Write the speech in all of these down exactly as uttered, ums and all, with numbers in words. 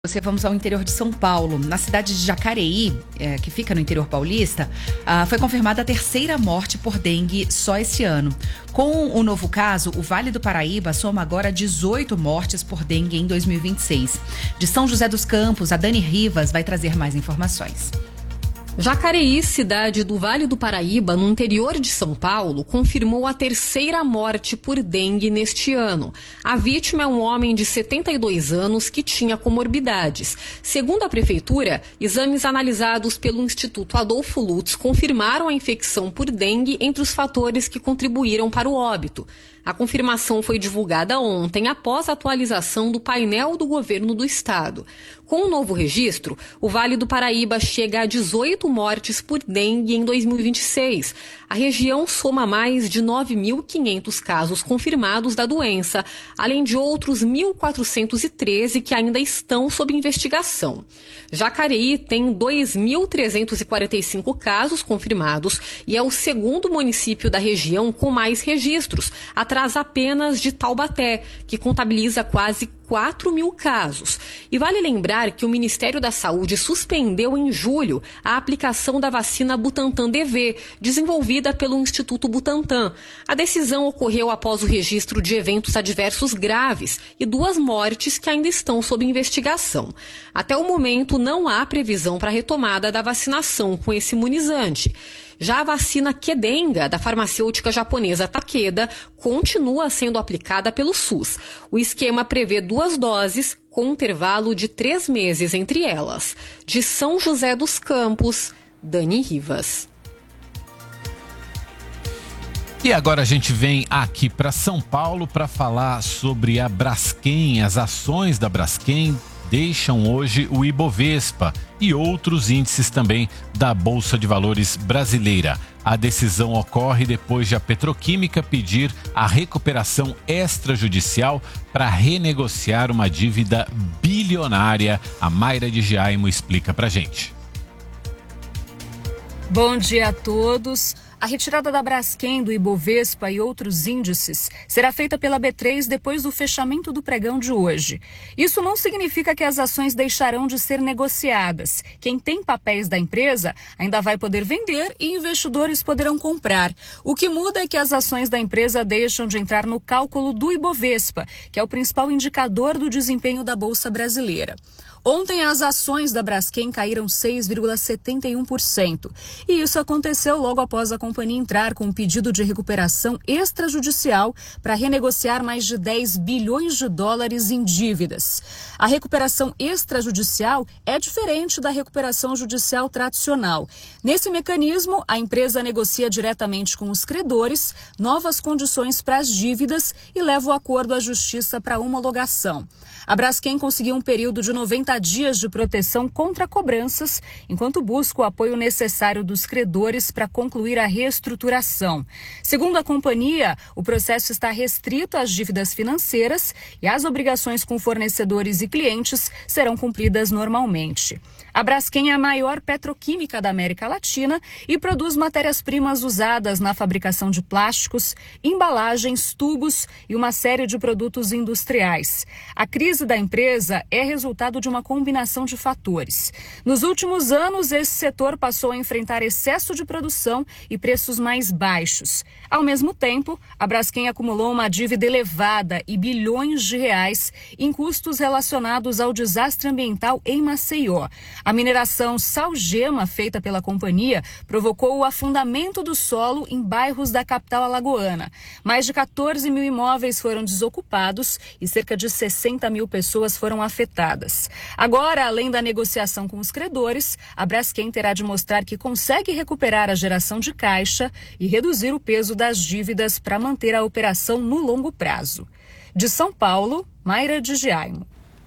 Você vamos ao interior de São Paulo. Na cidade de Jacareí, é, que fica no interior paulista, ah, foi confirmada a terceira morte por dengue só esse ano. Com o novo caso, o Vale do Paraíba soma agora dezoito mortes por dengue em dois mil e vinte e seis. De São José dos Campos, a Dani Rivas vai trazer mais informações. Jacareí, cidade do Vale do Paraíba, no interior de São Paulo, confirmou a terceira morte por dengue neste ano. A vítima é um homem de setenta e dois anos que tinha comorbidades. Segundo a prefeitura, exames analisados pelo Instituto Adolfo Lutz confirmaram a infecção por dengue entre os fatores que contribuíram para o óbito. A confirmação foi divulgada ontem após a atualização do painel do governo do estado. Com o novo registro, o Vale do Paraíba chega a dezoito mortes por dengue em dois mil e vinte e seis. A região soma mais de nove mil e quinhentos casos confirmados da doença, além de outros mil quatrocentos e treze que ainda estão sob investigação. Jacareí tem dois mil trezentos e quarenta e cinco casos confirmados e é o segundo município da região com mais registros, atrás apenas de Taubaté, que contabiliza quase quatro mil casos. E vale lembrar que o Ministério da Saúde suspendeu em julho a aplicação da vacina Butantan D V, desenvolvida pelo Instituto Butantan. A decisão ocorreu após o registro de eventos adversos graves e duas mortes que ainda estão sob investigação. Até o momento, não há previsão para a retomada da vacinação com esse imunizante. Já a vacina Qdenga, da farmacêutica japonesa Takeda, continua sendo aplicada pelo SUS. O esquema prevê duas doses, com um intervalo de três meses entre elas. De São José dos Campos, Dani Rivas. E agora a gente vem aqui para São Paulo para falar sobre a Braskem. As ações da Braskem deixam hoje o Ibovespa e outros índices também da Bolsa de Valores brasileira. A decisão ocorre depois de a Petroquímica pedir a recuperação extrajudicial para renegociar uma dívida bilionária. A Mayra de Giaimo explica pra gente. Bom dia a todos. A retirada da Braskem do Ibovespa e outros índices será feita pela B três depois do fechamento do pregão de hoje. Isso não significa que as ações deixarão de ser negociadas. Quem tem papéis da empresa ainda vai poder vender e investidores poderão comprar. O que muda é que as ações da empresa deixam de entrar no cálculo do Ibovespa, que é o principal indicador do desempenho da Bolsa brasileira. Ontem, as ações da Braskem caíram seis vírgula setenta e um por cento. E isso aconteceu logo após a companhia entrar com um pedido de recuperação extrajudicial para renegociar mais de dez bilhões de dólares em dívidas. A recuperação extrajudicial é diferente da recuperação judicial tradicional. Nesse mecanismo, a empresa negocia diretamente com os credores novas condições para as dívidas e leva o acordo à justiça para homologação. A Braskem conseguiu um período de noventa dias de proteção contra cobranças, enquanto busca o apoio necessário dos credores para concluir a reestruturação. Segundo a companhia, o processo está restrito às dívidas financeiras e as obrigações com fornecedores e clientes serão cumpridas normalmente. A Braskem é a maior petroquímica da América Latina e produz matérias-primas usadas na fabricação de plásticos, embalagens, tubos e uma série de produtos industriais. A crise da empresa é resultado de uma combinação de fatores. Nos últimos anos, esse setor passou a enfrentar excesso de produção e preços mais baixos. Ao mesmo tempo, a Braskem acumulou uma dívida elevada e bilhões de reais em custos relacionados ao desastre ambiental em Maceió. A mineração Salgema, feita pela companhia, provocou o afundamento do solo em bairros da capital alagoana. Mais de quatorze mil imóveis foram desocupados e cerca de sessenta mil pessoas foram afetadas. Agora, além da negociação com os credores, a Braskem terá de mostrar que consegue recuperar a geração de caixa e reduzir o peso das dívidas para manter a operação no longo prazo. De São Paulo, Mayra de Giaimo.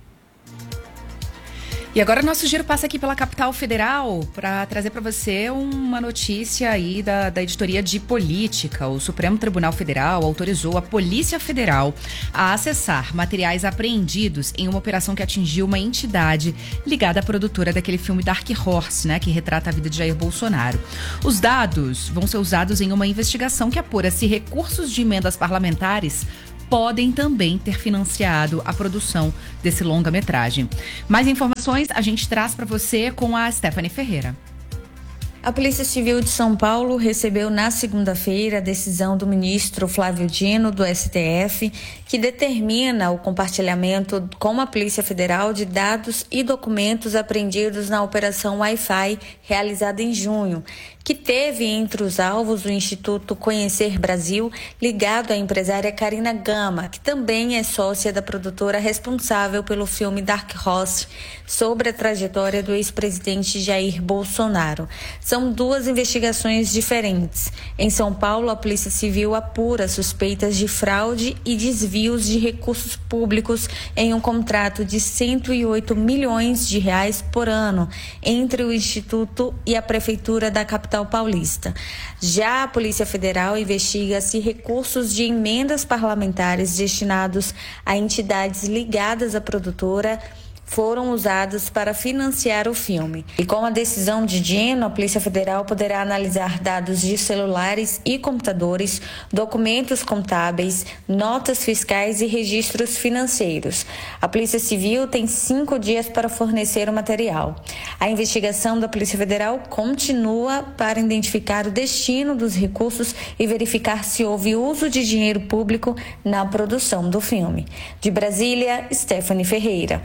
E agora nosso giro passa aqui pela capital federal para trazer para você uma notícia aí da, da editoria de política. O Supremo Tribunal Federal autorizou a Polícia Federal a acessar materiais apreendidos em uma operação que atingiu uma entidade ligada à produtora daquele filme Dark Horse, né, que retrata a vida de Jair Bolsonaro. Os dados vão ser usados em uma investigação que apura se recursos de emendas parlamentares podem também ter financiado a produção desse longa-metragem. Mais informações a gente traz para você com a Stephanie Ferreira. A Polícia Civil de São Paulo recebeu na segunda-feira a decisão do ministro Flávio Dino, do S T F, que determina o compartilhamento com a Polícia Federal de dados e documentos apreendidos na Operação Wi-Fi, realizada em junho, que teve entre os alvos o Instituto Conhecer Brasil, ligado à empresária Karina Gama, que também é sócia da produtora responsável pelo filme Dark Horse, sobre a trajetória do ex-presidente Jair Bolsonaro. São duas investigações diferentes. Em São Paulo, a Polícia Civil apura suspeitas de fraude e desvios de recursos públicos em um contrato de cento e oito milhões de reais por ano entre o Instituto e a Prefeitura da capital paulista. Já a Polícia Federal investiga se recursos de emendas parlamentares destinados a entidades ligadas à produtora foram usados para financiar o filme. E com a decisão de Dino, a Polícia Federal poderá analisar dados de celulares e computadores, documentos contábeis, notas fiscais e registros financeiros. A Polícia Civil tem cinco dias para fornecer o material. A investigação da Polícia Federal continua para identificar o destino dos recursos e verificar se houve uso de dinheiro público na produção do filme. De Brasília, Stephanie Ferreira.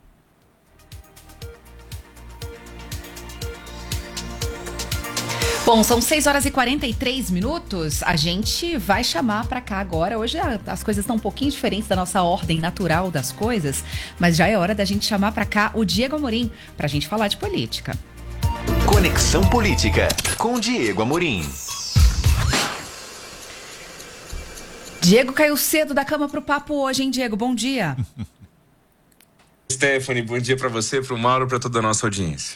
Bom, são seis horas e quarenta e três minutos. A gente vai chamar para cá agora. Hoje as coisas estão um pouquinho diferentes da nossa ordem natural das coisas, mas já é hora da gente chamar para cá o Diego Amorim para a gente falar de política. Conexão Política com Diego Amorim. Diego caiu cedo da cama pro papo hoje, hein, Diego? Bom dia. Stephanie, bom dia para você, para o Mauro, para toda a nossa audiência.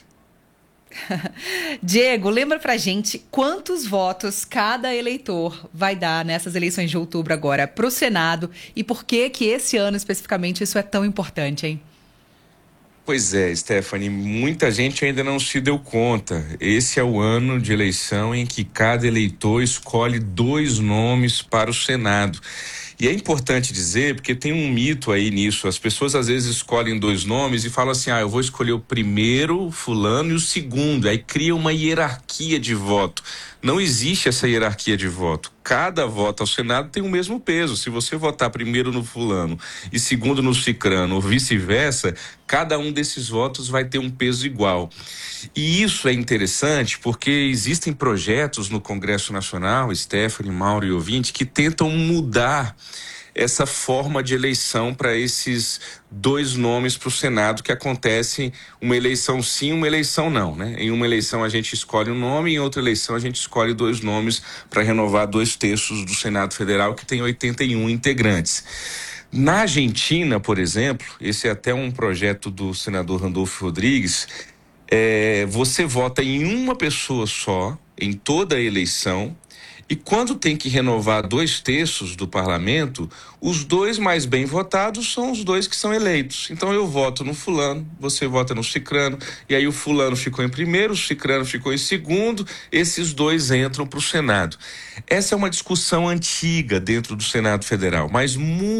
Diego, lembra pra gente quantos votos cada eleitor vai dar nessas eleições de outubro agora pro Senado e por que que esse ano especificamente isso é tão importante, hein? Pois é, Stephanie, muita gente ainda não se deu conta. Esse é o ano de eleição em que cada eleitor escolhe dois nomes para o Senado. E é importante dizer, porque tem um mito aí nisso, as pessoas às vezes escolhem dois nomes e falam assim, ah, eu vou escolher o primeiro fulano e o segundo, aí cria uma hierarquia de voto. Não existe essa hierarquia de voto. Cada voto ao Senado tem o mesmo peso. Se você votar primeiro no fulano e segundo no cicrano ou vice-versa, cada um desses votos vai ter um peso igual. E isso é interessante porque existem projetos no Congresso Nacional, Stephanie, Mauro e ouvinte, que tentam mudar essa forma de eleição para esses dois nomes para o Senado, que acontece uma eleição sim, uma eleição não, né? Em uma eleição a gente escolhe um nome, em outra eleição a gente escolhe dois nomes para renovar dois terços do Senado Federal, que tem oitenta e um integrantes. Na Argentina, por exemplo, esse é até um projeto do senador Randolfo Rodrigues, é, você vota em uma pessoa só, em toda a eleição, e quando tem que renovar dois terços do parlamento, os dois mais bem votados são os dois que são eleitos. Então eu voto no fulano, você vota no cicrano, e aí o fulano ficou em primeiro, o cicrano ficou em segundo, esses dois entram para o Senado. Essa é uma discussão antiga dentro do Senado Federal, mas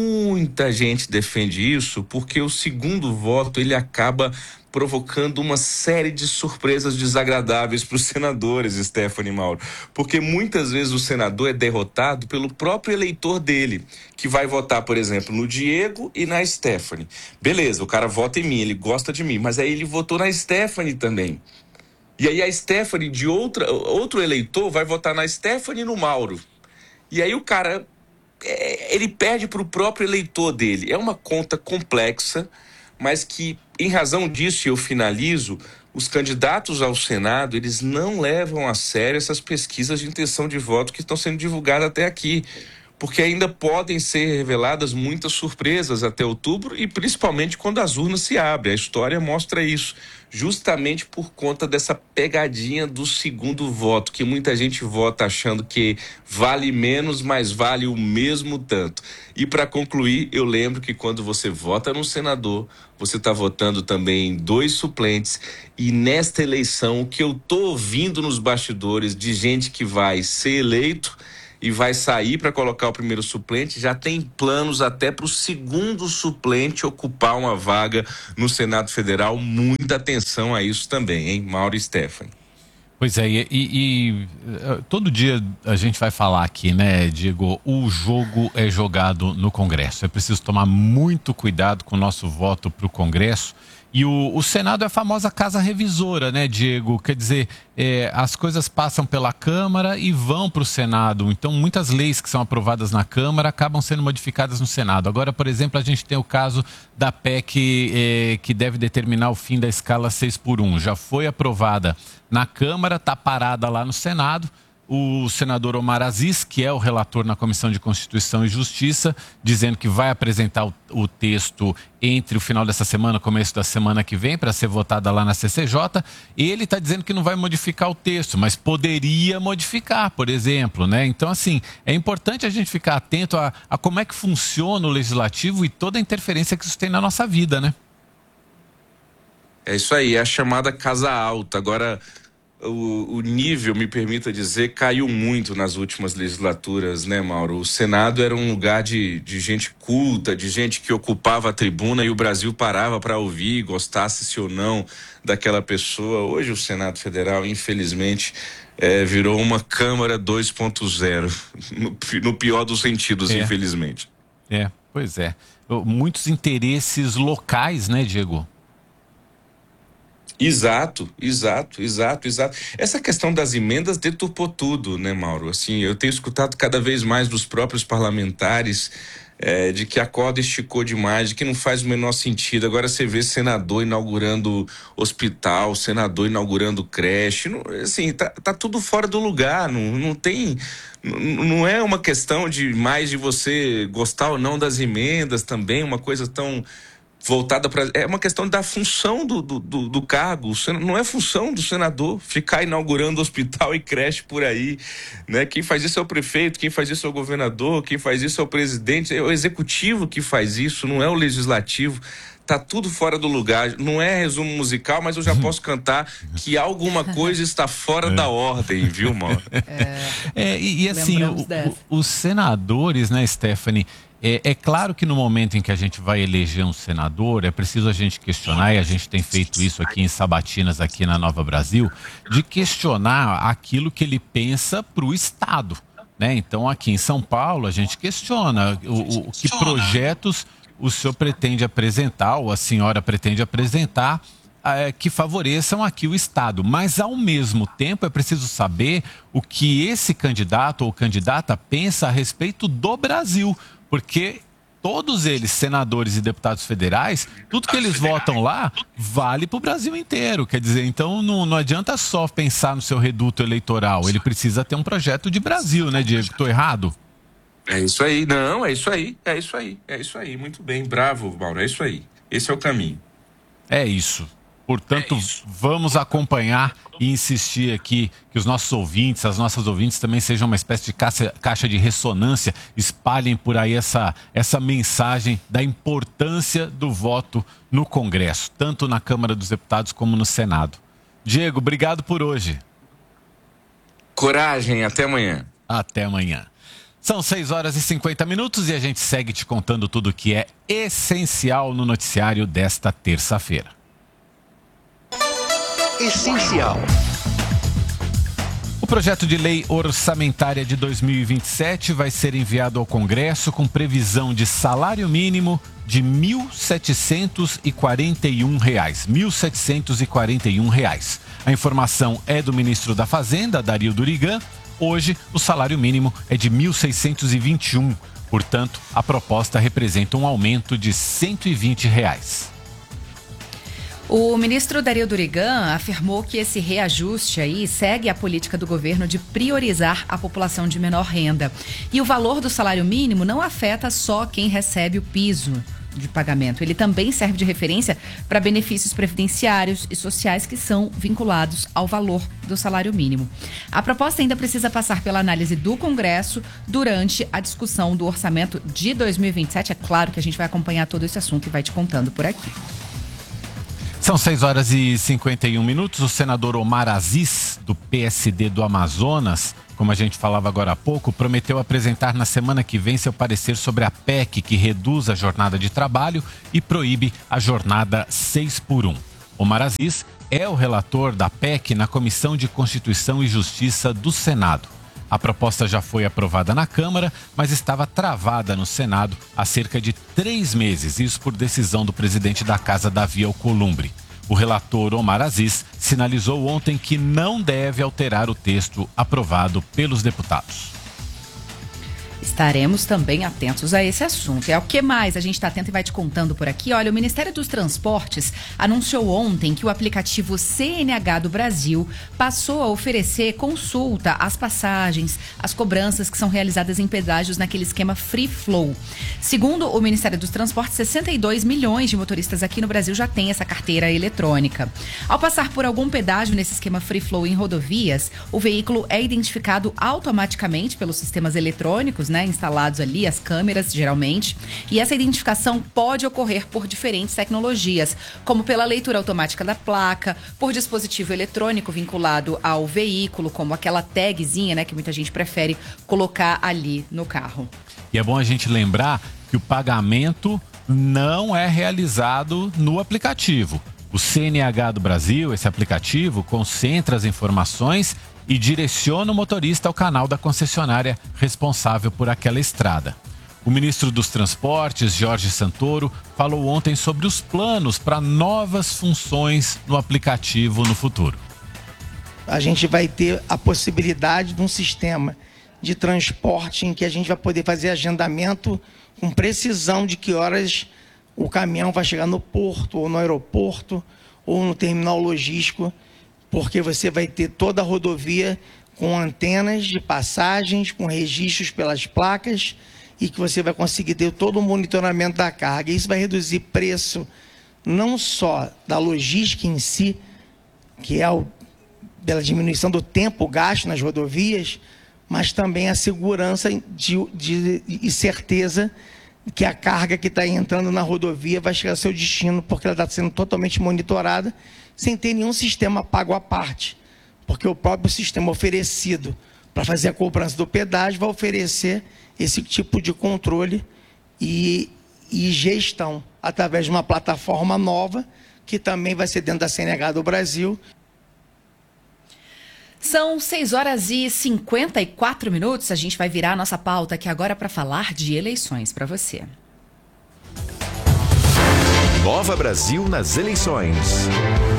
muita gente defende isso porque o segundo voto ele acaba provocando uma série de surpresas desagradáveis para os senadores, Stephanie e Mauro, porque muitas vezes o senador é derrotado pelo próprio eleitor dele, que vai votar, por exemplo, no Diego e na Stephanie. Beleza, o cara vota em mim, ele gosta de mim, mas aí ele votou na Stephanie também. E aí a Stephanie de outra, outro eleitor vai votar na Stephanie e no Mauro. E aí o cara, é, ele perde para o próprio eleitor dele. É uma conta complexa, mas que, em razão disso, eu finalizo, os candidatos ao Senado, eles não levam a sério essas pesquisas de intenção de voto que estão sendo divulgadas até aqui, porque ainda podem ser reveladas muitas surpresas até outubro e principalmente quando as urnas se abrem. A história mostra isso, justamente por conta dessa pegadinha do segundo voto, que muita gente vota achando que vale menos, mas vale o mesmo tanto. E para concluir, eu lembro que quando você vota no senador, você está votando também em dois suplentes, e nesta eleição, o que eu estou ouvindo nos bastidores de gente que vai ser eleito e vai sair para colocar o primeiro suplente, já tem planos até para o segundo suplente ocupar uma vaga no Senado Federal. Muita atenção a isso também, hein, Mauro e Stephanie? Pois é, e, e, e todo dia a gente vai falar aqui, né, Diego, o jogo é jogado no Congresso. É preciso tomar muito cuidado com o nosso voto para o Congresso. E o, o Senado é a famosa casa revisora, né, Diego? Quer dizer, é, as coisas passam pela Câmara e vão para o Senado. Então, muitas leis que são aprovadas na Câmara acabam sendo modificadas no Senado. Agora, por exemplo, a gente tem o caso da P E C é, que deve determinar o fim da escala seis por um. Já foi aprovada na Câmara, está parada lá no Senado. O senador Omar Aziz, que é o relator na Comissão de Constituição e Justiça, dizendo que vai apresentar o, o texto entre o final dessa semana e o começo da semana que vem para ser votada lá na C C J. Ele está dizendo que não vai modificar o texto, mas poderia modificar, por exemplo, né? Então, assim, é importante a gente ficar atento a, a como é que funciona o legislativo e toda a interferência que isso tem na nossa vida, né? É isso aí, é a chamada casa alta. Agora, O, o nível, me permita dizer, caiu muito nas últimas legislaturas, né, Mauro? O Senado era um lugar de, de gente culta, de gente que ocupava a tribuna e o Brasil parava para ouvir, gostasse-se ou não daquela pessoa. Hoje o Senado Federal, infelizmente, é, virou uma Câmara dois ponto zero, no, no pior dos sentidos, é. infelizmente. É, pois é. Muitos interesses locais, né, Diego? Exato, exato, exato, exato. Essa questão das emendas deturpou tudo, né, Mauro? Assim, eu tenho escutado cada vez mais dos próprios parlamentares é, de que a corda esticou demais, de que não faz o menor sentido. Agora você vê senador inaugurando hospital, senador inaugurando creche, não, assim, tá, tá tudo fora do lugar, não, não tem... Não é uma questão de mais de você gostar ou não das emendas também, uma coisa tão... voltada para... É uma questão da função do, do, do, do cargo. Não é função do senador ficar inaugurando hospital e creche por aí, né? Quem faz isso é o prefeito, quem faz isso é o governador, quem faz isso é o presidente, é o executivo que faz isso, não é o legislativo. Tá tudo fora do lugar. Não é resumo musical, mas eu já posso cantar que alguma coisa está fora é. da ordem, viu, Mauro? É, é, e, e assim, o, o, os senadores, né, Stephanie, é, é claro que no momento em que a gente vai eleger um senador, é preciso a gente questionar, e a gente tem feito isso aqui em Sabatinas, aqui na Nova Brasil, de questionar aquilo que ele pensa para o Estado, né? Então, aqui em São Paulo, a gente questiona o, o, o que projetos o senhor pretende apresentar, ou a senhora pretende apresentar, é, que favoreçam aqui o Estado. Mas, ao mesmo tempo, é preciso saber o que esse candidato ou candidata pensa a respeito do Brasil. Porque todos eles, senadores e deputados federais, tudo que eles votam lá vale para o Brasil inteiro. Quer dizer, então não, não adianta só pensar no seu reduto eleitoral. Ele precisa ter um projeto de Brasil, né, Diego? Estou errado? É isso aí, não, é isso aí, é isso aí, é isso aí, muito bem, bravo, Mauro, é isso aí, esse é o caminho. É isso, portanto, é isso. Vamos acompanhar e insistir aqui que os nossos ouvintes, as nossas ouvintes também sejam uma espécie de caixa, caixa de ressonância, espalhem por aí essa, essa mensagem da importância do voto no Congresso, tanto na Câmara dos Deputados como no Senado. Diego, obrigado por hoje. Coragem, até amanhã. Até amanhã. São seis horas e cinquenta minutos e a gente segue te contando tudo o que é essencial no noticiário desta terça-feira. Essencial. O projeto de lei orçamentária de dois mil e vinte e sete vai ser enviado ao Congresso com previsão de salário mínimo de mil setecentos e quarenta e um reais. mil setecentos e quarenta e um reais. A informação é do ministro da Fazenda, Dario Durigan. Hoje, o salário mínimo é de mil seiscentos e vinte e um. Portanto, a proposta representa um aumento de cento e vinte reais. O ministro Dario Durigan afirmou que esse reajuste aí segue a política do governo de priorizar a população de menor renda. E o valor do salário mínimo não afeta só quem recebe o piso de pagamento. Ele também serve de referência para benefícios previdenciários e sociais que são vinculados ao valor do salário mínimo. A proposta ainda precisa passar pela análise do Congresso durante a discussão do orçamento de dois mil e vinte e sete. É claro que a gente vai acompanhar todo esse assunto e vai te contando por aqui. São seis horas e cinquenta e um minutos. O senador Omar Aziz, do P S D do Amazonas, como a gente falava agora há pouco, prometeu apresentar na semana que vem seu parecer sobre a P E C que reduz a jornada de trabalho e proíbe a jornada seis por um. Omar Aziz é o relator da P E C na Comissão de Constituição e Justiça do Senado. A proposta já foi aprovada na Câmara, mas estava travada no Senado há cerca de três meses, isso por decisão do presidente da Casa, Davi Alcolumbre. O relator Omar Aziz sinalizou ontem que não deve alterar o texto aprovado pelos deputados. Estaremos também atentos a esse assunto. É o que mais a gente está atento e vai te contando por aqui. Olha, o Ministério dos Transportes anunciou ontem que o aplicativo C N H do Brasil passou a oferecer consulta às passagens, às cobranças que são realizadas em pedágios naquele esquema Free Flow. Segundo o Ministério dos Transportes, sessenta e dois milhões de motoristas aqui no Brasil já têm essa carteira eletrônica. Ao passar por algum pedágio nesse esquema Free Flow em rodovias, o veículo é identificado automaticamente pelos sistemas eletrônicos, né? Instalados ali, as câmeras, geralmente. E essa identificação pode ocorrer por diferentes tecnologias, como pela leitura automática da placa, por dispositivo eletrônico vinculado ao veículo, como aquela tagzinha, né, que muita gente prefere colocar ali no carro. E é bom a gente lembrar que o pagamento não é realizado no aplicativo. O C N H do Brasil, esse aplicativo, concentra as informações e direciona o motorista ao canal da concessionária responsável por aquela estrada. O ministro dos Transportes, Jorge Santoro, falou ontem sobre os planos para novas funções no aplicativo no futuro. A gente vai ter a possibilidade de um sistema de transporte em que a gente vai poder fazer agendamento com precisão de que horas o caminhão vai chegar no porto, ou no aeroporto, ou no terminal logístico, porque você vai ter toda a rodovia com antenas de passagens, com registros pelas placas, e que você vai conseguir ter todo o monitoramento da carga. Isso vai reduzir preço não só da logística em si, que é o, pela diminuição do tempo gasto nas rodovias, mas também a segurança de, de, e certeza que a carga que está entrando na rodovia vai chegar ao seu destino, porque ela está sendo totalmente monitorada, sem ter nenhum sistema pago à parte, porque o próprio sistema oferecido para fazer a cobrança do pedágio vai oferecer esse tipo de controle e, e gestão através de uma plataforma nova que também vai ser dentro da C N H do Brasil. São seis horas e cinquenta e quatro minutos. A gente vai virar a nossa pauta aqui agora para falar de eleições para você. Nova Brasil nas eleições.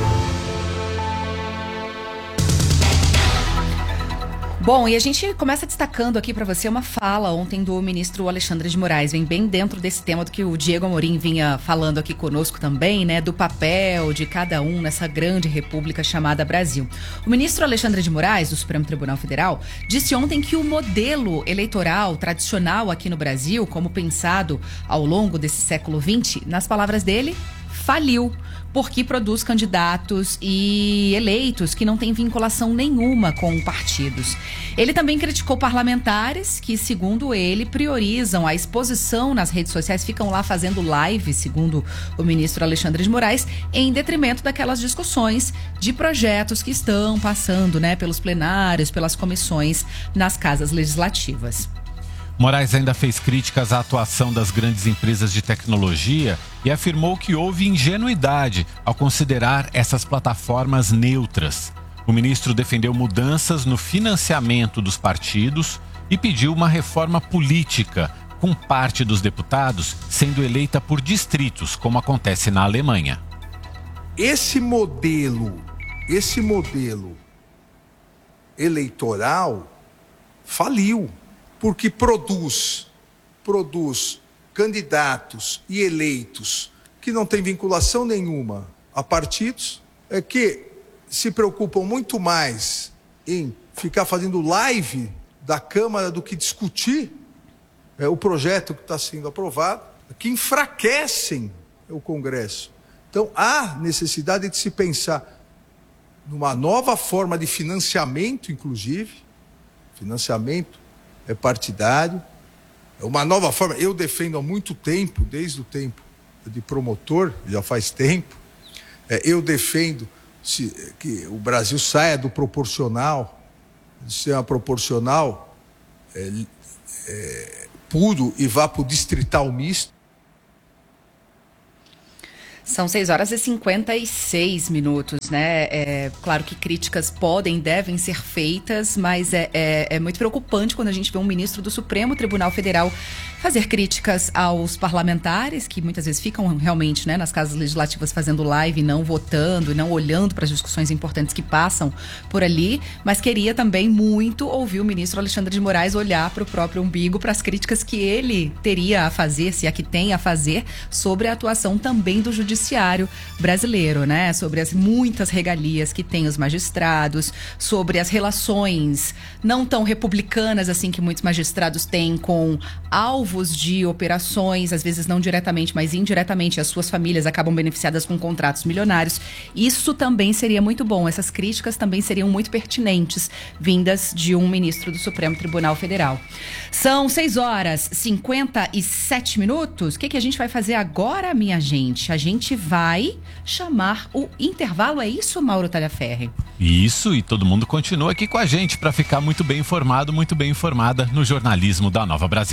Bom, e a gente começa destacando aqui para você uma fala ontem do ministro Alexandre de Moraes, vem bem dentro desse tema do que o Diego Amorim vinha falando aqui conosco também, né, do papel de cada um nessa grande república chamada Brasil. O ministro Alexandre de Moraes, do Supremo Tribunal Federal, disse ontem que o modelo eleitoral tradicional aqui no Brasil, como pensado ao longo desse século vinte, nas palavras dele, faliu, porque produz candidatos e eleitos que não têm vinculação nenhuma com partidos. Ele também criticou parlamentares que, segundo ele, priorizam a exposição nas redes sociais, ficam lá fazendo live, segundo o ministro Alexandre de Moraes, em detrimento daquelas discussões de projetos que estão passando, né, pelos plenários, pelas comissões nas casas legislativas. Moraes ainda fez críticas à atuação das grandes empresas de tecnologia e afirmou que houve ingenuidade ao considerar essas plataformas neutras. O ministro defendeu mudanças no financiamento dos partidos e pediu uma reforma política, com parte dos deputados sendo eleita por distritos, como acontece na Alemanha. Esse modelo, esse modelo eleitoral faliu. Porque produz, produz candidatos e eleitos que não têm vinculação nenhuma a partidos, é que se preocupam muito mais em ficar fazendo live da Câmara do que discutir é, o projeto que está sendo aprovado, que enfraquecem o Congresso. Então, há necessidade de se pensar numa nova forma de financiamento, inclusive, financiamento é partidário, é uma nova forma. Eu defendo há muito tempo, desde o tempo de promotor, já faz tempo, É, eu defendo se, que o Brasil saia do proporcional, do sistema proporcional é, é, puro e vá para o distrital misto. São seis horas e cinquenta e seis minutos, né? É, claro que críticas podem, devem ser feitas, mas é, é, é muito preocupante quando a gente vê um ministro do Supremo Tribunal Federal fazer críticas aos parlamentares, que muitas vezes ficam realmente, né, nas casas legislativas fazendo live, não votando, não olhando para as discussões importantes que passam por ali, mas queria também muito ouvir o ministro Alexandre de Moraes olhar para o próprio umbigo, para as críticas que ele teria a fazer, se é que tem a fazer, sobre a atuação também do judiciário brasileiro, né? Sobre as muitas regalias que tem os magistrados, sobre as relações não tão republicanas assim que muitos magistrados têm com alvos de operações, às vezes não diretamente, mas indiretamente as suas famílias acabam beneficiadas com contratos milionários. Isso também seria muito bom, essas críticas também seriam muito pertinentes, vindas de um ministro do Supremo Tribunal Federal. São seis horas e cinquenta e sete minutos. O que, que a gente vai fazer agora, minha gente? A gente vai chamar o intervalo, é isso, Mauro Talhaferri? Isso, e todo mundo continua aqui com a gente para ficar muito bem informado, muito bem informada no jornalismo da Nova Brasil.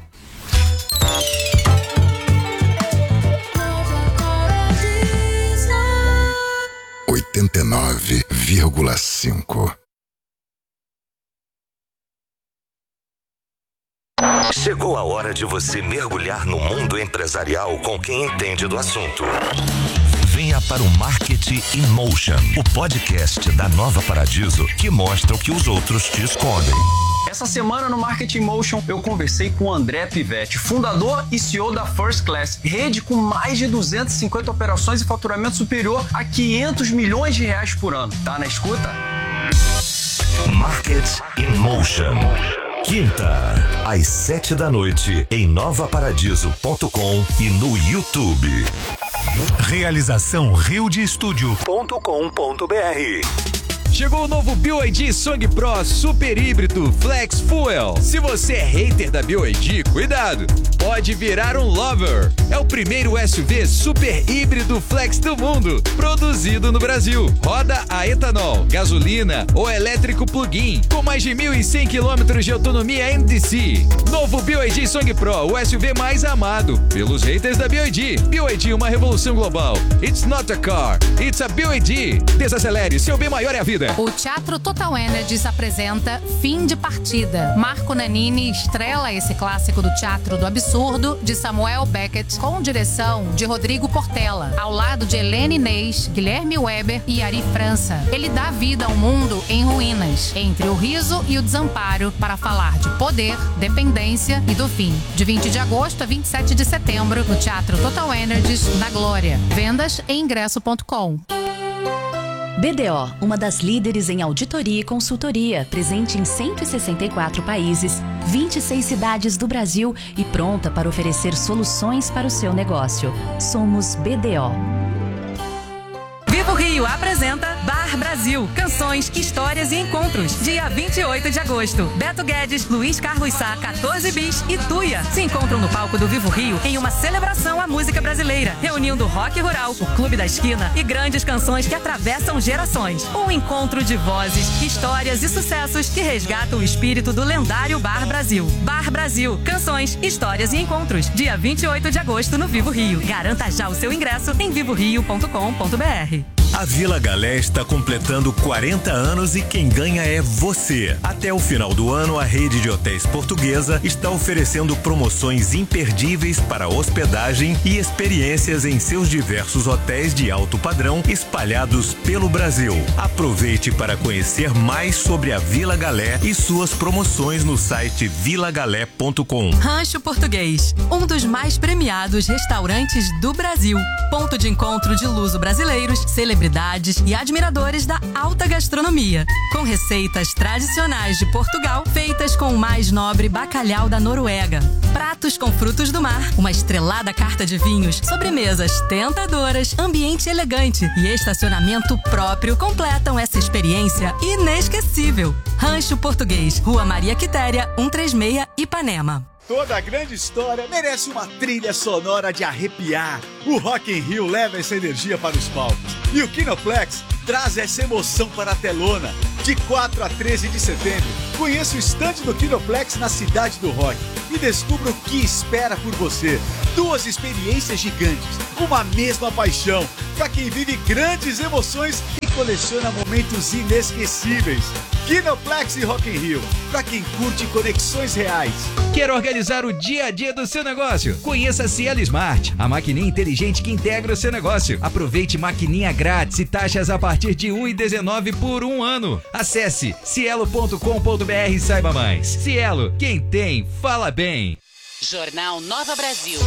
oitenta e nove vírgula cinco. Chegou a hora de você mergulhar no mundo empresarial com quem entende do assunto. Venha para o Marketing in Motion, o podcast da Nova Paradiso que mostra o que os outros te escondem. Essa semana no Marketing Motion eu conversei com o André Pivetti, fundador e C E O da First Class, rede com mais de duzentas e cinquenta operações e faturamento superior a quinhentos milhões de reais por ano. Tá na escuta? Marketing in Motion. Quinta, às sete da noite, em nova paradiso ponto com e no YouTube. Realização rio de estúdio ponto com ponto br. Chegou o novo B Y D Song Pro Super Híbrido Flex Fuel. Se você é hater da B Y D, cuidado, pode virar um lover. É o primeiro S U V super híbrido flex do mundo, produzido no Brasil. Roda a etanol, gasolina ou elétrico plug-in, com mais de mil e cem quilômetros de autonomia M D C. Novo B Y D Song Pro, o S U V mais amado pelos haters da B Y D. B Y D, uma revolução global. It's not a car, it's a B Y D. Desacelere, seu bem maior é a vida. O Teatro Total Energies apresenta Fim de Partida. Marco Nanini estrela esse clássico do teatro do absurdo de Samuel Beckett com direção de Rodrigo Portela, ao lado de Helene Inês, Guilherme Weber e Ari França. Ele dá vida a um mundo em ruínas, entre o riso e o desamparo, para falar de poder, dependência e do fim. De vinte de agosto a vinte e sete de setembro, no Teatro Total Energies, na Glória. Vendas em ingresso ponto com. B D O, uma das líderes em auditoria e consultoria, presente em cento e sessenta e quatro países, vinte e seis cidades do Brasil e pronta para oferecer soluções para o seu negócio. Somos B D O. Vivo Rio apresenta Bar Brasil, canções, histórias e encontros. Dia vinte e oito de agosto. Beto Guedes, Luiz Carlos Sá, quatorze bis e Tuia se encontram no palco do Vivo Rio em uma celebração à música brasileira, reunindo rock rural, o Clube da Esquina e grandes canções que atravessam gerações. Um encontro de vozes, histórias e sucessos que resgatam o espírito do lendário Bar Brasil. Bar Brasil, canções, histórias e encontros. Dia vinte e oito de agosto no Vivo Rio. Garanta já o seu ingresso em vivo rio ponto com ponto br. A Vila Galé está completando quarenta anos e quem ganha é você. Até o final do ano, a rede de hotéis portuguesa está oferecendo promoções imperdíveis para hospedagem e experiências em seus diversos hotéis de alto padrão espalhados pelo Brasil. Aproveite para conhecer mais sobre a Vila Galé e suas promoções no site vila galé ponto com. Rancho Português, um dos mais premiados restaurantes do Brasil. Ponto de encontro de luso-brasileiros, celebridades e admiradores da alta gastronomia, com receitas tradicionais de Portugal, feitas com o mais nobre bacalhau da Noruega, pratos com frutos do mar, uma estrelada carta de vinhos, sobremesas tentadoras, ambiente elegante e estacionamento próprio completam essa experiência inesquecível. Rancho Português, Rua Maria Quitéria, cento e trinta e seis, Ipanema. Toda grande história merece uma trilha sonora de arrepiar. O Rock in Rio leva essa energia para os palcos. E o Kinoplex traz essa emoção para a telona. De quatro a treze de setembro, conheça o estande do Kinoplex na Cidade do Rock e descubra o que espera por você. Duas experiências gigantes, uma mesma paixão, para quem vive grandes emoções e coleciona momentos inesquecíveis. Kinoplex e Rock in Rio, para quem curte conexões reais. Quer organizar o dia a dia do seu negócio? Conheça a Cielo Smart, a maquininha inteligente que integra o seu negócio. Aproveite maquininha grátis e taxas a partir de um real e dezenove centavos por um ano. Acesse cielo ponto com ponto br e saiba mais. Cielo, quem tem, fala bem. Jornal Nova Brasil.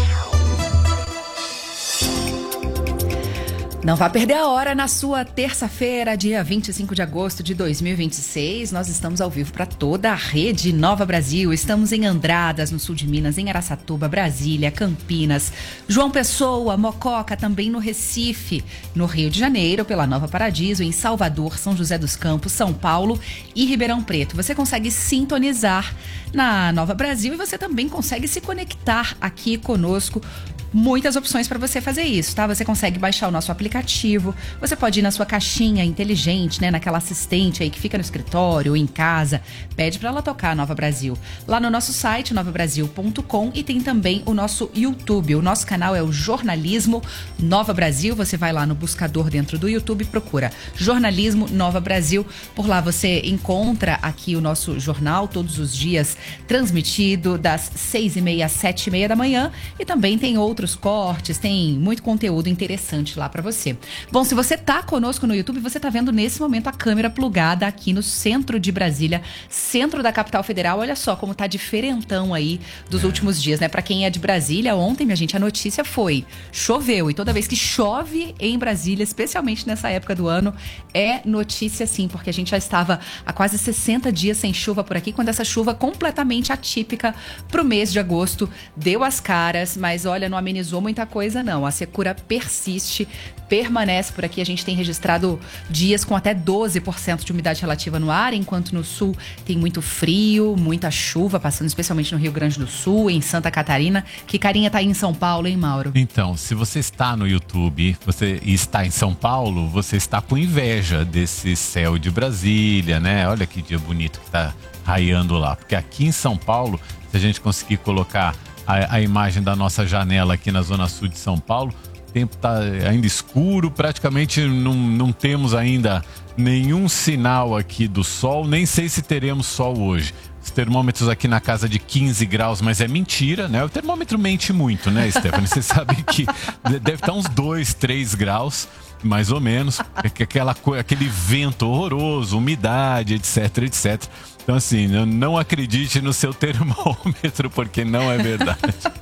Não vá perder a hora na sua terça-feira, dia vinte e cinco de agosto de dois mil e vinte e seis. Nós estamos ao vivo para toda a rede Nova Brasil. Estamos em Andradas, no sul de Minas, em Araçatuba, Brasília, Campinas, João Pessoa, Mococa, também no Recife, no Rio de Janeiro, pela Nova Paradiso, em Salvador, São José dos Campos, São Paulo e Ribeirão Preto. Você consegue sintonizar na Nova Brasil e você também consegue se conectar aqui conosco. Muitas opções para você fazer isso, tá? Você consegue baixar o nosso aplicativo, você pode ir na sua caixinha inteligente, né? Naquela assistente aí que fica no escritório ou em casa, pede para ela tocar a Nova Brasil. Lá no nosso site, nova brasil ponto com, e tem também o nosso YouTube. O nosso canal é o Jornalismo Nova Brasil. Você vai lá no buscador dentro do YouTube, procura Jornalismo Nova Brasil. Por lá você encontra aqui o nosso jornal todos os dias, transmitido das seis e meia às sete e meia da manhã, e também tem outros cortes, tem muito conteúdo interessante lá para você. Bom, se você tá conosco no YouTube, você tá vendo nesse momento a câmera plugada aqui no centro de Brasília, centro da capital federal. Olha só como tá diferentão aí dos é. últimos dias, né? Para quem é de Brasília, ontem, minha gente, a notícia foi: choveu, e toda vez que chove em Brasília, especialmente nessa época do ano, é notícia sim, porque a gente já estava há quase sessenta dias sem chuva por aqui, quando essa chuva completamente atípica pro mês de agosto deu as caras, mas olha, não amenizou muita coisa não. A secura persiste, permanece por aqui. A gente tem registrado dias com até doze por cento de umidade relativa no ar, enquanto no sul tem muito frio, muita chuva, passando especialmente no Rio Grande do Sul, em Santa Catarina. Que carinha tá aí em São Paulo, hein, Mauro? Então, se você está no YouTube você, e está em São Paulo, você está com inveja desse céu de Brasília, né? Olha que dia bonito que tá raiando lá. Porque aqui em São Paulo, se a gente conseguir colocar A, a imagem da nossa janela aqui na zona sul de São Paulo, o tempo está ainda escuro, praticamente não, não temos ainda nenhum sinal aqui do sol, nem sei se teremos sol hoje. Os termômetros aqui na casa de quinze graus, mas é mentira, né? O termômetro mente muito, né, Stephanie? Você sabe que deve estar uns dois, três graus, mais ou menos, aquela, aquele vento horroroso, umidade, etc, etcétera. Então, assim, não acredite no seu termômetro, porque não é verdade.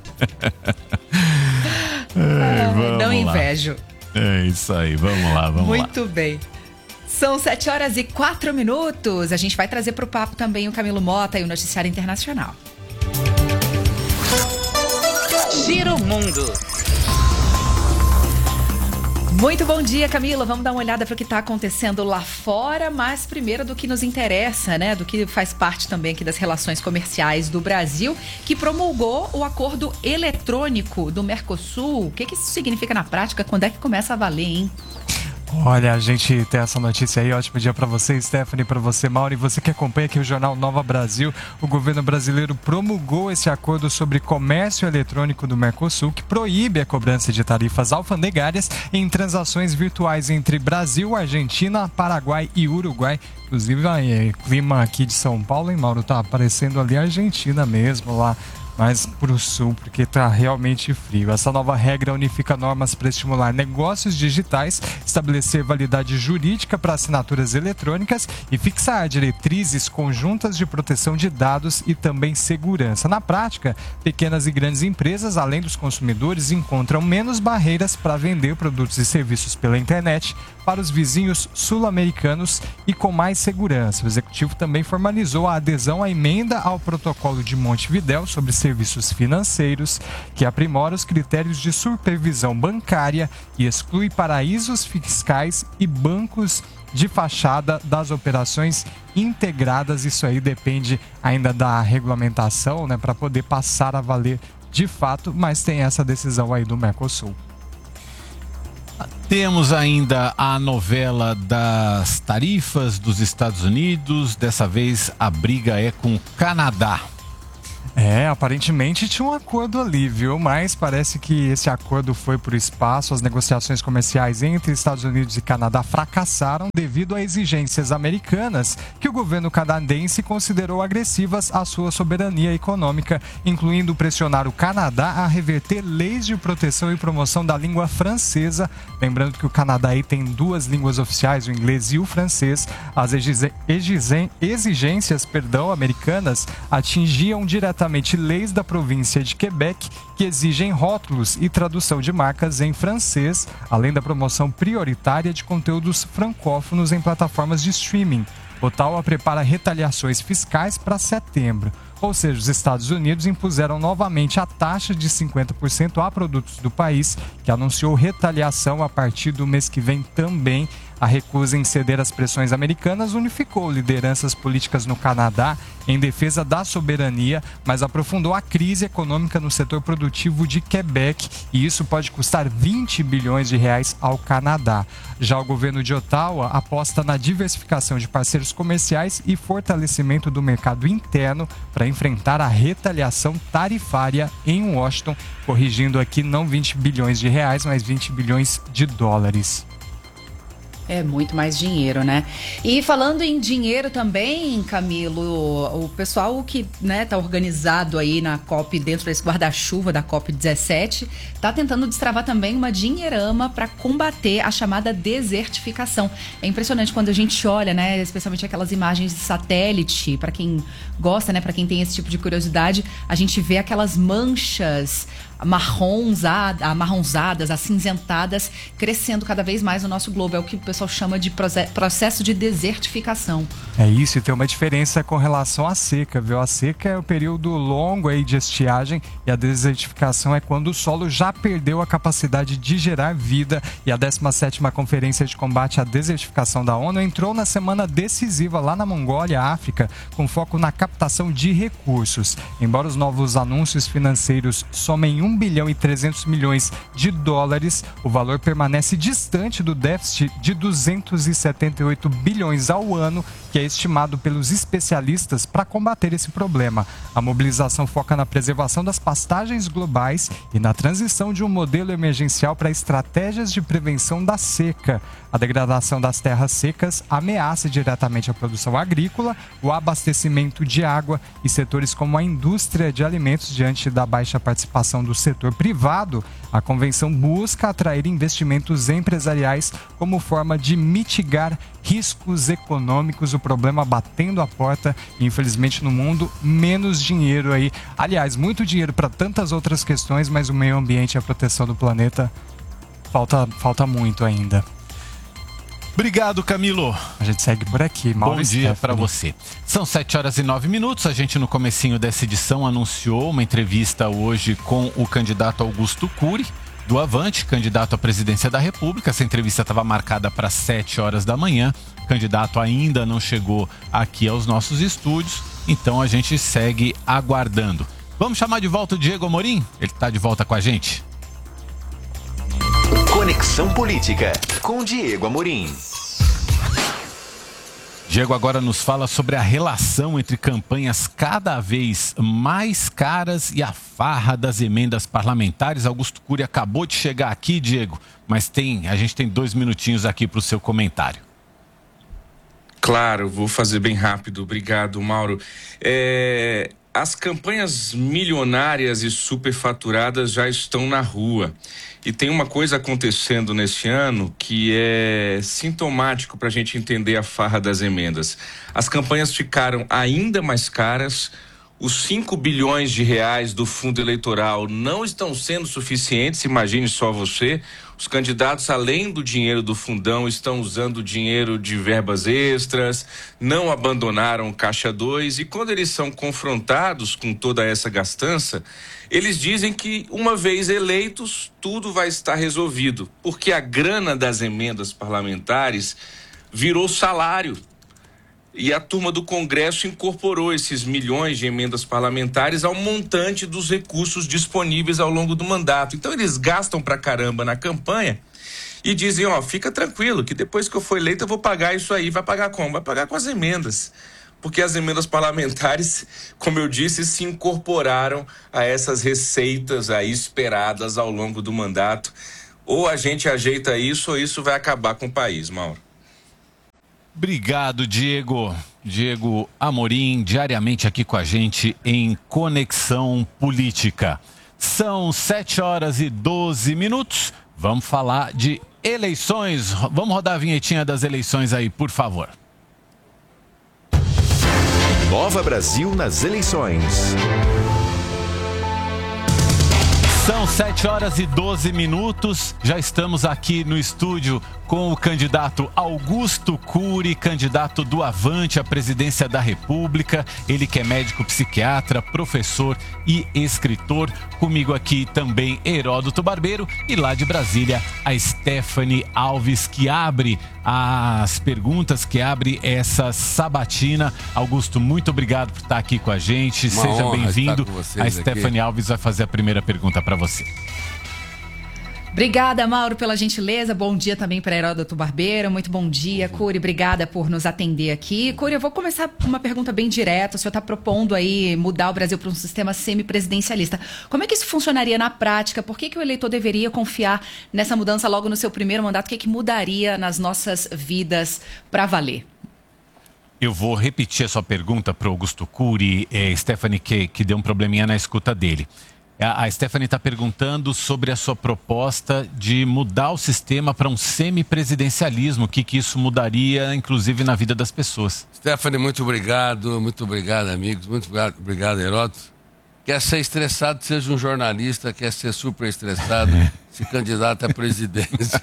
é, não invejo. É isso aí, vamos lá, vamos Muito lá. Muito bem. São sete horas e quatro minutos. A gente vai trazer para o papo também o Camilo Mota e o Noticiário Internacional. Giro Mundo. Muito bom dia, Camila. Vamos dar uma olhada para o que está acontecendo lá fora, mas primeiro do que nos interessa, né? Do que faz parte também aqui das relações comerciais do Brasil, que promulgou o acordo eletrônico do Mercosul. O que, que isso significa na prática? Quando é que começa a valer, hein? Olha, a gente tem essa notícia aí, ótimo dia para você, Stephanie, para você, Mauro, e você que acompanha aqui o Jornal Nova Brasil. O governo brasileiro promulgou esse acordo sobre comércio eletrônico do Mercosul, que proíbe a cobrança de tarifas alfandegárias em transações virtuais entre Brasil, Argentina, Paraguai e Uruguai. Inclusive, o clima aqui de São Paulo, hein, Mauro, tá aparecendo ali a Argentina mesmo, lá mais para o sul, porque está realmente frio. Essa nova regra unifica normas para estimular negócios digitais, estabelecer validade jurídica para assinaturas eletrônicas e fixar diretrizes conjuntas de proteção de dados e também segurança. Na prática, pequenas e grandes empresas, além dos consumidores, encontram menos barreiras para vender produtos e serviços pela internet para os vizinhos sul-americanos e com mais segurança. O executivo também formalizou a adesão à emenda ao protocolo de Montevidéu sobre serviços financeiros, que aprimora os critérios de supervisão bancária e exclui paraísos fiscais e bancos de fachada das operações integradas. Isso aí depende ainda da regulamentação, né, para poder passar a valer de fato, mas tem essa decisão aí do Mercosul. Temos ainda a novela das tarifas dos Estados Unidos. Dessa vez a briga é com o Canadá. É, aparentemente tinha um acordo ali, viu? Mas parece que esse acordo foi pro espaço. As negociações comerciais entre Estados Unidos e Canadá fracassaram devido a exigências americanas que o governo canadense considerou agressivas à sua soberania econômica, incluindo pressionar o Canadá a reverter leis de proteção e promoção da língua francesa. Lembrando que o Canadá aí tem duas línguas oficiais, o inglês e o francês. As exigências, perdão, americanas atingiam diretamente leis da província de Quebec que exigem rótulos e tradução de marcas em francês, além da promoção prioritária de conteúdos francófonos em plataformas de streaming. Ottawa prepara retaliações fiscais para setembro. Ou seja, os Estados Unidos impuseram novamente a taxa de cinquenta por cento a produtos do país, que anunciou retaliação a partir do mês que vem também. A recusa em ceder às pressões americanas unificou lideranças políticas no Canadá em defesa da soberania, mas aprofundou a crise econômica no setor produtivo de Quebec, e isso pode custar vinte bilhões de reais ao Canadá. Já o governo de Ottawa aposta na diversificação de parceiros comerciais e fortalecimento do mercado interno para enfrentar a retaliação tarifária em Washington, corrigindo aqui não vinte bilhões de reais, mas vinte bilhões de dólares. É muito mais dinheiro, né? E falando em dinheiro também, Camilo, o pessoal que, né, tá organizado aí na COP, dentro desse guarda-chuva da COP dezessete, tá tentando destravar também uma dinheirama para combater a chamada desertificação. É impressionante quando a gente olha, né, especialmente aquelas imagens de satélite, para quem gosta, né, para quem tem esse tipo de curiosidade, a gente vê aquelas manchas amarronzadas, amarronzadas, acinzentadas, crescendo cada vez mais no nosso globo. É o que o pessoal chama de processo de desertificação. É isso, e tem uma diferença com relação à seca, viu? A seca é o período longo aí de estiagem e a desertificação é quando o solo já perdeu a capacidade de gerar vida. E a décima sétima Conferência de Combate à Desertificação da ONU entrou na semana decisiva lá na Mongólia, África, com foco na captação de recursos. Embora os novos anúncios financeiros somem um bilhão e trezentos milhões de dólares, o valor permanece distante do déficit de duzentos e setenta e oito bilhões ao ano, que é estimado pelos especialistas para combater esse problema. A mobilização foca na preservação das pastagens globais e na transição de um modelo emergencial para estratégias de prevenção da seca. A degradação das terras secas ameaça diretamente a produção agrícola, o abastecimento de água e setores como a indústria de alimentos. Diante da baixa participação do setor privado, a convenção busca atrair investimentos empresariais como forma de mitigar riscos econômicos, o problema batendo a porta e, infelizmente, no mundo, menos dinheiro aí. Aliás, muito dinheiro para tantas outras questões, mas o meio ambiente e a proteção do planeta falta, falta muito ainda. Obrigado, Camilo. A gente segue por aqui. Mauro Bom dia para você. São sete horas e nove minutos. A gente, no comecinho dessa edição, anunciou uma entrevista hoje com o candidato Augusto Cury, do Avante, candidato à presidência da República. Essa entrevista estava marcada para sete horas da manhã. O candidato ainda não chegou aqui aos nossos estúdios, então a gente segue aguardando. Vamos chamar de volta o Diego Amorim? Ele está de volta com a gente. Conexão Política, com Diego Amorim. Diego agora nos fala sobre a relação entre campanhas cada vez mais caras e a farra das emendas parlamentares. Augusto Cury acabou de chegar aqui, Diego, mas tem, a gente tem dois minutinhos aqui para o seu comentário. Claro, vou fazer bem rápido. Obrigado, Mauro. É, as campanhas milionárias e superfaturadas já estão na rua. E tem uma coisa acontecendo neste ano que é sintomático para a gente entender a farra das emendas. As campanhas ficaram ainda mais caras, os cinco bilhões de reais do fundo eleitoral não estão sendo suficientes, imagine só você. Os candidatos, além do dinheiro do fundão, estão usando dinheiro de verbas extras, não abandonaram o Caixa dois, e quando eles são confrontados com toda essa gastança, eles dizem que, uma vez eleitos, tudo vai estar resolvido, porque a grana das emendas parlamentares virou salário. E a turma do Congresso incorporou esses milhões de emendas parlamentares ao montante dos recursos disponíveis ao longo do mandato. Então eles gastam pra caramba na campanha e dizem, ó, fica tranquilo que depois que eu for eleito eu vou pagar isso aí. Vai pagar como? Vai pagar com as emendas. Porque as emendas parlamentares, como eu disse, se incorporaram a essas receitas aí esperadas ao longo do mandato. Ou a gente ajeita isso ou isso vai acabar com o país, Mauro. Obrigado, Diego. Diego Amorim, diariamente aqui com a gente em Conexão Política. São sete horas e doze minutos. Vamos falar de eleições. Vamos rodar a vinhetinha das eleições aí, por favor. Nova Brasil nas eleições. São sete horas e doze minutos. Já estamos aqui no estúdio com o candidato Augusto Cury, candidato do Avante à presidência da República. Ele que é médico psiquiatra, professor e escritor. Comigo aqui também Heródoto Barbeiro e lá de Brasília a Stephanie Alves, que abre as perguntas, que abre essa sabatina. Augusto, muito obrigado por estar aqui com a gente. Uma Seja bem-vindo. A Stephanie aqui. Alves vai fazer a primeira pergunta para você. Obrigada, Mauro, pela gentileza. Bom dia também para Heródoto Barbeiro. Muito bom dia, Cury. Obrigada por nos atender aqui. Cury, eu vou começar com uma pergunta bem direta. O senhor está propondo aí mudar o Brasil para um sistema semipresidencialista. Como é que isso funcionaria na prática? Por que, que o eleitor deveria confiar nessa mudança logo no seu primeiro mandato? O que, que mudaria nas nossas vidas para valer? Eu vou repetir a sua pergunta para o Augusto Cury, eh, Stephanie, que, que deu um probleminha na escuta dele. A Stephanie está perguntando sobre a sua proposta de mudar o sistema para um semipresidencialismo. O que, que isso mudaria, inclusive, na vida das pessoas? Stephanie, muito obrigado, muito obrigado, amigos. Muito obrigado, obrigado, Heródoto. Quer ser estressado, seja um jornalista. Quer ser super estressado, se candidata à presidência.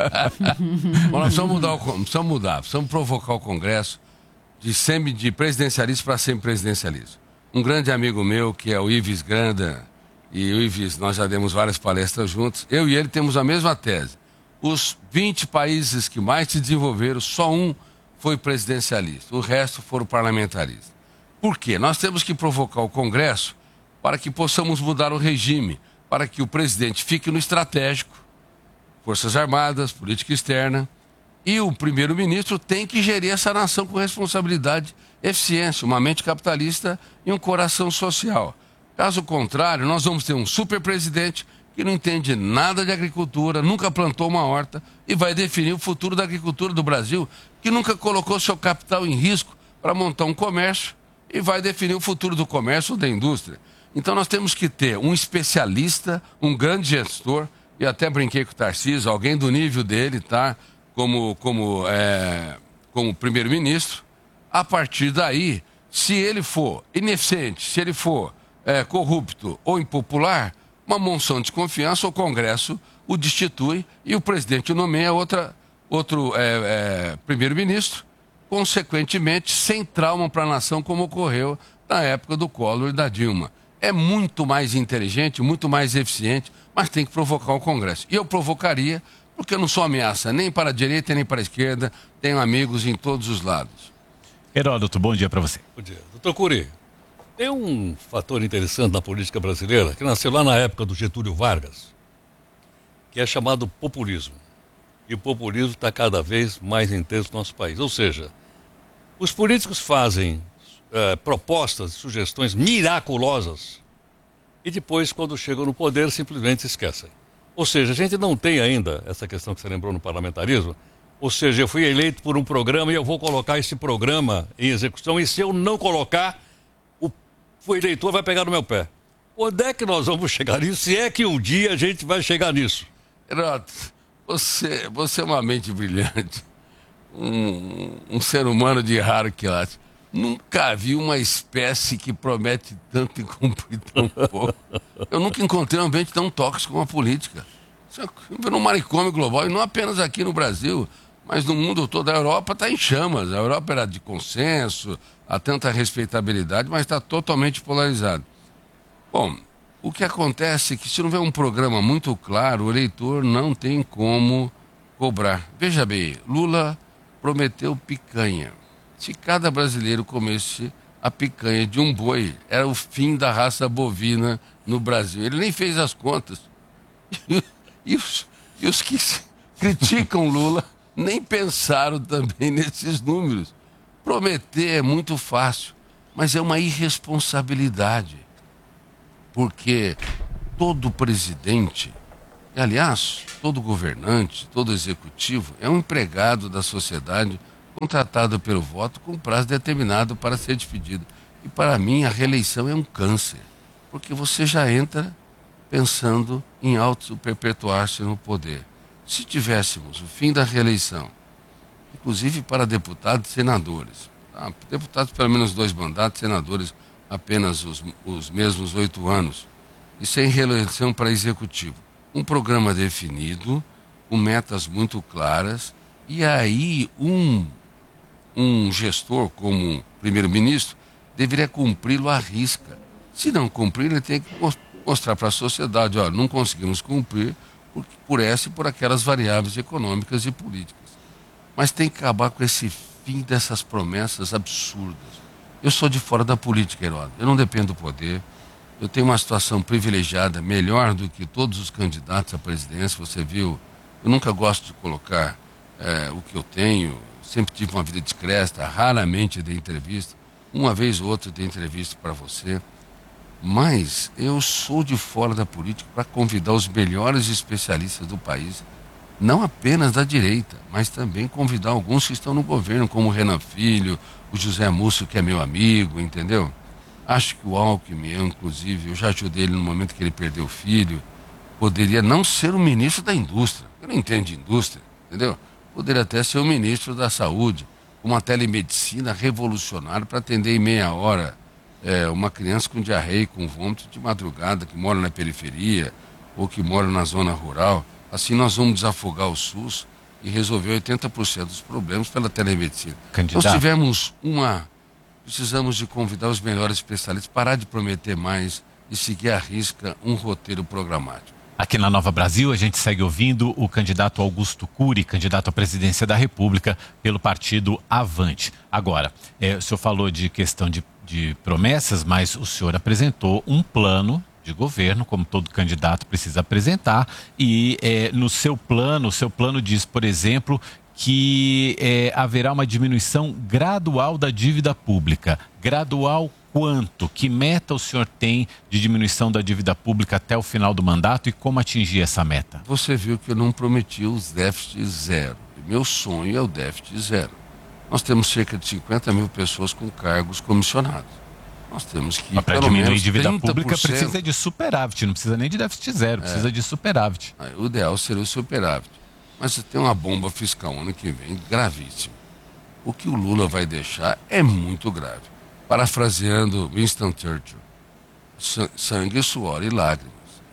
Bom, nós precisamos mudar, o, precisamos mudar, precisamos provocar o Congresso de, semi, de presidencialismo para semipresidencialismo. Um grande amigo meu, que é o Ives Granda, e o Ives, nós já demos várias palestras juntos, eu e ele temos a mesma tese. Os vinte países que mais se desenvolveram, só um foi presidencialista, o resto foram parlamentaristas. Por quê? Nós temos que provocar o Congresso para que possamos mudar o regime, para que o presidente fique no estratégico, Forças Armadas, política externa, e o primeiro-ministro tem que gerir essa nação com responsabilidade, eficiência, uma mente capitalista e um coração social. Caso contrário, nós vamos ter um super-presidente que não entende nada de agricultura, nunca plantou uma horta e vai definir o futuro da agricultura do Brasil, que nunca colocou seu capital em risco para montar um comércio e vai definir o futuro do comércio ou da indústria. Então nós temos que ter um especialista, um grande gestor, e até brinquei com o Tarcísio, alguém do nível dele, tá? Como, como, é, como primeiro-ministro. A partir daí, se ele for ineficiente, se ele for É, corrupto ou impopular, uma moção de confiança, o Congresso o destitui e o presidente nomeia outra, outro é, é, primeiro-ministro, consequentemente sem trauma para a nação, como ocorreu na época do Collor e da Dilma. É muito mais inteligente, muito mais eficiente, mas tem que provocar o Congresso. E eu provocaria, porque eu não sou ameaça nem para a direita nem para a esquerda, tenho amigos em todos os lados. Heródoto, bom dia para você. Bom dia. Doutor Cury, tem um fator interessante na política brasileira, que nasceu lá na época do Getúlio Vargas, que é chamado populismo. E o populismo está cada vez mais intenso no nosso país. Ou seja, os políticos fazem é, propostas, sugestões miraculosas e depois, quando chegam no poder, simplesmente se esquecem. Ou seja, a gente não tem ainda essa questão que você lembrou no parlamentarismo. Ou seja, eu fui eleito por um programa e eu vou colocar esse programa em execução, e se eu não colocar, o eleitor vai pegar no meu pé. Onde é que nós vamos chegar nisso? Se é que um dia a gente vai chegar nisso? Heródoto, você, você é uma mente brilhante, um, um ser humano de raro quilate. Nunca vi uma espécie que promete tanto e cumprir tão pouco. Eu nunca encontrei um ambiente tão tóxico como a política. Isso é um manicômio global, e não apenas aqui no Brasil, mas no mundo todo. A Europa está em chamas. A Europa era de consenso, há tanta respeitabilidade, mas está totalmente polarizado. Bom, o que acontece é que se não houver um programa muito claro, o eleitor não tem como cobrar. Veja bem, Lula prometeu picanha. Se cada brasileiro comesse a picanha de um boi, era o fim da raça bovina no Brasil. Ele nem fez as contas. E, e, os, e os que criticam Lula nem pensaram também nesses números. Prometer é muito fácil, mas é uma irresponsabilidade. Porque todo presidente, e, aliás, todo governante, todo executivo, é um empregado da sociedade contratado pelo voto com prazo determinado para ser despedido. E para mim a reeleição é um câncer, porque você já entra pensando em auto-perpetuar-se no poder. Se tivéssemos o fim da reeleição, inclusive para deputados e senadores, tá? Deputados pelo menos dois mandatos, senadores apenas os, os mesmos oito anos, e sem reeleição para executivo. Um programa definido, com metas muito claras, e aí um Um gestor, como primeiro-ministro, deveria cumpri-lo à risca. Se não cumprir, ele tem que mostrar para a sociedade, ó, não conseguimos cumprir por, por essa e por aquelas variáveis econômicas e políticas. Mas tem que acabar com esse fim dessas promessas absurdas. Eu sou de fora da política, Heródoto. Eu não dependo do poder. Eu tenho uma situação privilegiada, melhor do que todos os candidatos à presidência. Você viu, eu nunca gosto de colocar é, o que eu tenho. Sempre tive uma vida discreta, raramente dei entrevista. Uma vez ou outra dei entrevista para você. Mas eu sou de fora da política para convidar os melhores especialistas do país, não apenas da direita, mas também convidar alguns que estão no governo, como o Renan Filho, o José Múcio, que é meu amigo, entendeu? Acho que o Alckmin, eu, inclusive, eu já ajudei ele no momento que ele perdeu o filho, poderia não ser o ministro da indústria. Eu não entendo de indústria, entendeu? Poderia até ser o ministro da Saúde, uma telemedicina revolucionária para atender em meia hora é, uma criança com diarreia e com vômito de madrugada, que mora na periferia ou que mora na zona rural. Assim nós vamos desafogar o SUS e resolver oitenta por cento dos problemas pela telemedicina. Candidato. Nós tivemos uma... Precisamos de convidar os melhores especialistas, parar de prometer mais e seguir à risca um roteiro programático. Aqui na Nova Brasil, a gente segue ouvindo o candidato Augusto Cury, candidato à presidência da República pelo partido Avante. Agora, é, o senhor falou de questão de, de promessas, mas o senhor apresentou um plano de governo, como todo candidato precisa apresentar, e é, no seu plano, o seu plano diz, por exemplo, que é, haverá uma diminuição gradual da dívida pública. Gradual quanto? Que meta o senhor tem de diminuição da dívida pública até o final do mandato e como atingir essa meta? Você viu que eu não prometi os déficits zero. Meu sonho é o déficit zero. Nós temos cerca de cinquenta mil pessoas com cargos comissionados. Nós temos que... Para diminuir a dívida pública precisa de superávit, não precisa nem de déficit zero, precisa é. de superávit. O ideal seria o superávit. Mas você tem uma bomba fiscal ano que vem gravíssima. O que o Lula vai deixar é muito grave. Parafraseando Winston Churchill, sangue, suor e lágrimas.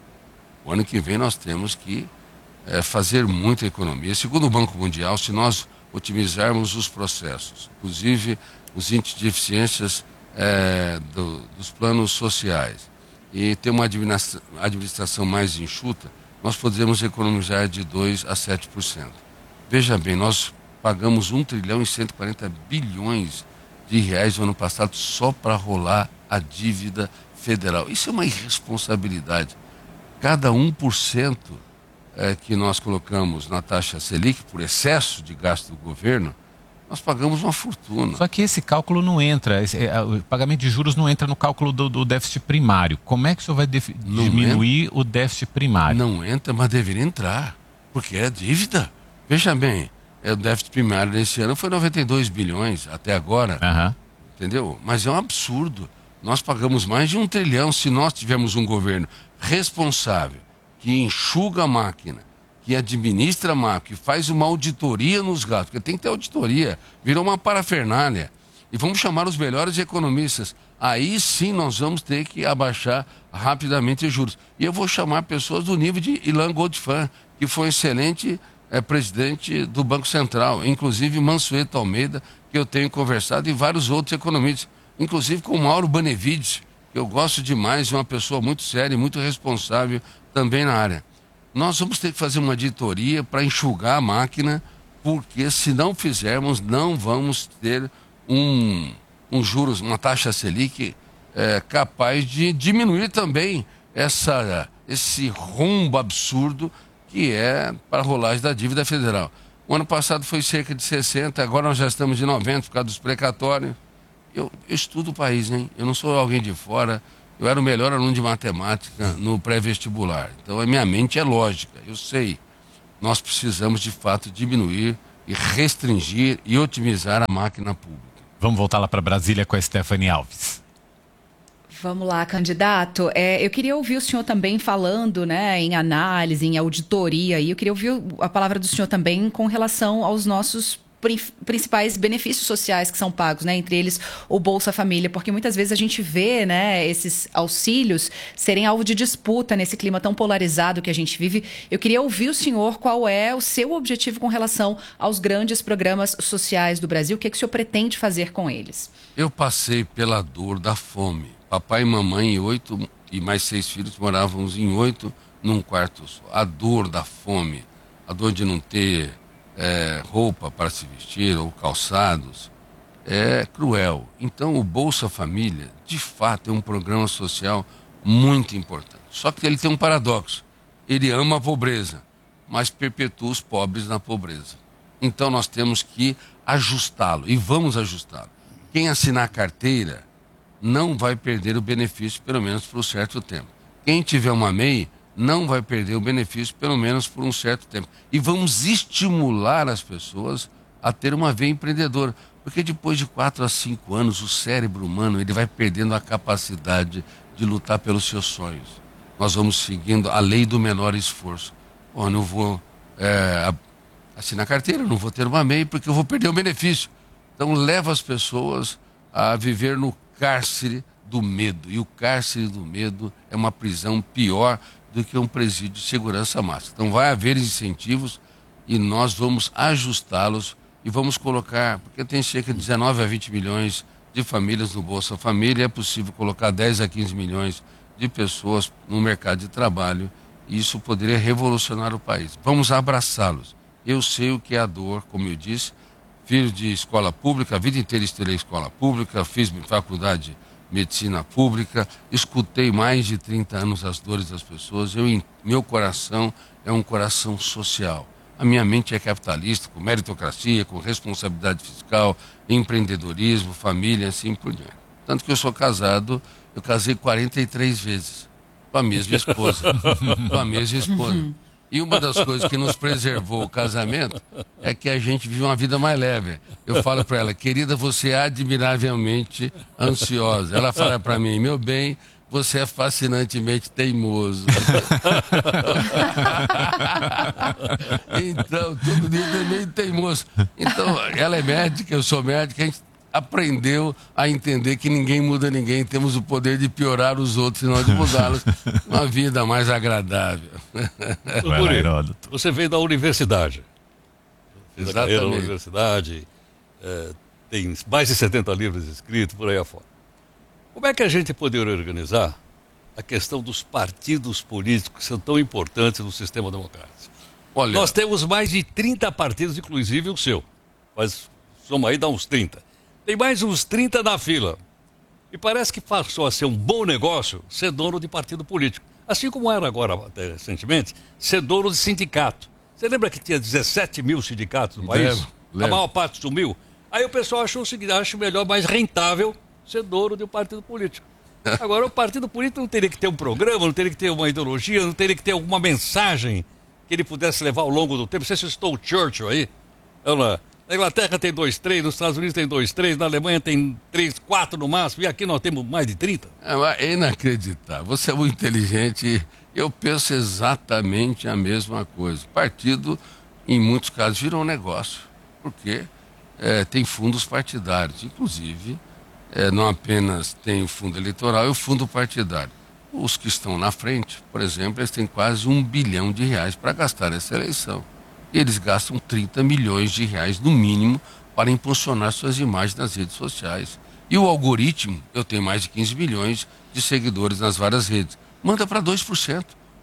O ano que vem nós temos que é, fazer muita economia. Segundo o Banco Mundial, se nós otimizarmos os processos, inclusive os índices de eficiências é, do, dos planos sociais, e ter uma administração, administração mais enxuta, nós podemos economizar de dois a sete por cento. Veja bem, nós pagamos um trilhão e cento e quarenta bilhões de reais no ano passado só para rolar a dívida federal. Isso é uma irresponsabilidade. Cada um por cento é, que nós colocamos na taxa Selic por excesso de gasto do governo, nós pagamos uma fortuna. Só que esse cálculo não entra, esse, é, o pagamento de juros não entra no cálculo do, do déficit primário. Como é que o senhor vai diminuir entra, o déficit primário? Não entra, mas deveria entrar, porque é dívida. Veja bem, é, o déficit primário desse ano foi noventa e dois bilhões até agora, uhum. entendeu? Mas é um absurdo. Nós pagamos mais de um trilhão se nós tivermos um governo responsável, que enxuga a máquina, que administra a máquina, que faz uma auditoria nos gastos, porque tem que ter auditoria, virou uma parafernália. E vamos chamar os melhores economistas. Aí sim nós vamos ter que abaixar rapidamente os juros. E eu vou chamar pessoas do nível de Ilan Goldfan, que foi um excelente é, presidente do Banco Central, inclusive Mansueto Almeida, que eu tenho conversado, e vários outros economistas, inclusive com o Mauro Benevides, que eu gosto demais, uma pessoa muito séria e muito responsável também na área. Nós vamos ter que fazer uma auditoria para enxugar a máquina, porque se não fizermos, não vamos ter um, um juros, uma taxa Selic é, capaz de diminuir também essa, esse rombo absurdo que é para a rolagem da dívida federal. O ano passado foi cerca de sessenta, agora nós já estamos de noventa por causa dos precatórios. Eu, eu estudo o país, hein? Eu não sou alguém de fora. Eu era o melhor aluno de matemática no pré-vestibular. Então a minha mente é lógica, eu sei. Nós precisamos, de fato, diminuir e restringir e otimizar a máquina pública. Vamos voltar lá para Brasília com a Stephanie Alves. Vamos lá, candidato. É, eu queria ouvir o senhor também falando, né, em análise, em auditoria, e eu queria ouvir a palavra do senhor também com relação aos nossos principais benefícios sociais que são pagos, né, entre eles o Bolsa Família, porque muitas vezes a gente vê, né, esses auxílios serem alvo de disputa nesse clima tão polarizado que a gente vive. Eu queria ouvir o senhor qual é o seu objetivo com relação aos grandes programas sociais do Brasil, o que, é que o senhor pretende fazer com eles? Eu passei pela dor da fome. Papai e mamãe e oito e mais seis filhos morávamos em oito num quarto só. A dor da fome, a dor de não ter É, roupa para se vestir ou calçados, é cruel. Então o Bolsa Família, de fato, é um programa social muito importante. Só que ele tem um paradoxo. Ele ama a pobreza, mas perpetua os pobres na pobreza. Então nós temos que ajustá-lo, e vamos ajustá-lo. Quem assinar a carteira não vai perder o benefício, pelo menos por um certo tempo. Quem tiver uma M E I não vai perder o benefício, pelo menos por um certo tempo. E vamos estimular as pessoas a ter uma veia empreendedora. Porque depois de quatro a cinco anos, o cérebro humano ele vai perdendo a capacidade de lutar pelos seus sonhos. Nós vamos seguindo a lei do menor esforço. Pô, eu não vou é, assinar carteira, não vou ter uma M E I, porque eu vou perder o benefício. Então leva as pessoas a viver no cárcere do medo. E o cárcere do medo é uma prisão pior do que um presídio de segurança máxima. Então vai haver incentivos e nós vamos ajustá-los e vamos colocar, porque tem cerca de dezenove a vinte milhões de famílias no Bolsa Família, é possível colocar dez a quinze milhões de pessoas no mercado de trabalho e isso poderia revolucionar o país. Vamos abraçá-los. Eu sei o que é a dor, como eu disse, filho de escola pública, a vida inteira estudei escola pública, fiz faculdade de medicina pública, escutei mais de trinta anos as dores das pessoas, eu, meu coração é um coração social. A minha mente é capitalista, com meritocracia, com responsabilidade fiscal, empreendedorismo, família, assim por diante. Tanto que eu sou casado, eu casei quarenta e três vezes, com a mesma esposa, com a mesma esposa. E uma das coisas que nos preservou o casamento é que a gente vive uma vida mais leve. Eu falo para ela, querida, você é admiravelmente ansiosa. Ela fala para mim, meu bem, você é fascinantemente teimoso. Então, todo mundo é meio teimoso. Então, ela é médica, eu sou médica, a gente aprendeu a entender que ninguém muda ninguém, temos o poder de piorar os outros e não de mudá-los. Uma vida mais agradável. Doutor, você veio da universidade. Fez Exatamente. a carreira na universidade, é, tem mais de setenta livros escritos, por aí afora. Como é que a gente poderia organizar a questão dos partidos políticos que são tão importantes no sistema democrático? Olha, nós temos mais de trinta partidos, inclusive o seu. Mas soma aí, dá uns trinta. Tem mais uns trinta na fila. E parece que passou a ser um bom negócio ser dono de partido político. Assim como era agora, até recentemente, ser dono de sindicato. Você lembra que tinha dezessete mil sindicatos no país? Lembro, lembro. A maior parte sumiu. Aí o pessoal achou o seguinte, acho melhor, mais rentável ser dono de um partido político. Agora, o partido político não teria que ter um programa, não teria que ter uma ideologia, não teria que ter alguma mensagem que ele pudesse levar ao longo do tempo. Você citou o Churchill aí? Ela... Na Inglaterra tem dois, três, nos Estados Unidos tem dois, três, na Alemanha tem três, quatro no máximo, e aqui nós temos mais de trinta. É inacreditável. Você é muito inteligente. Eu penso exatamente a mesma coisa. Partido, em muitos casos, virou um negócio, porque é, tem fundos partidários. Inclusive, é, não apenas tem o fundo eleitoral e o fundo partidário. Os que estão na frente, por exemplo, eles têm quase um bilhão de reais para gastar nessa eleição. Eles gastam trinta milhões de reais, no mínimo, para impulsionar suas imagens nas redes sociais. E o algoritmo, eu tenho mais de quinze milhões de seguidores nas várias redes, manda para dois por cento.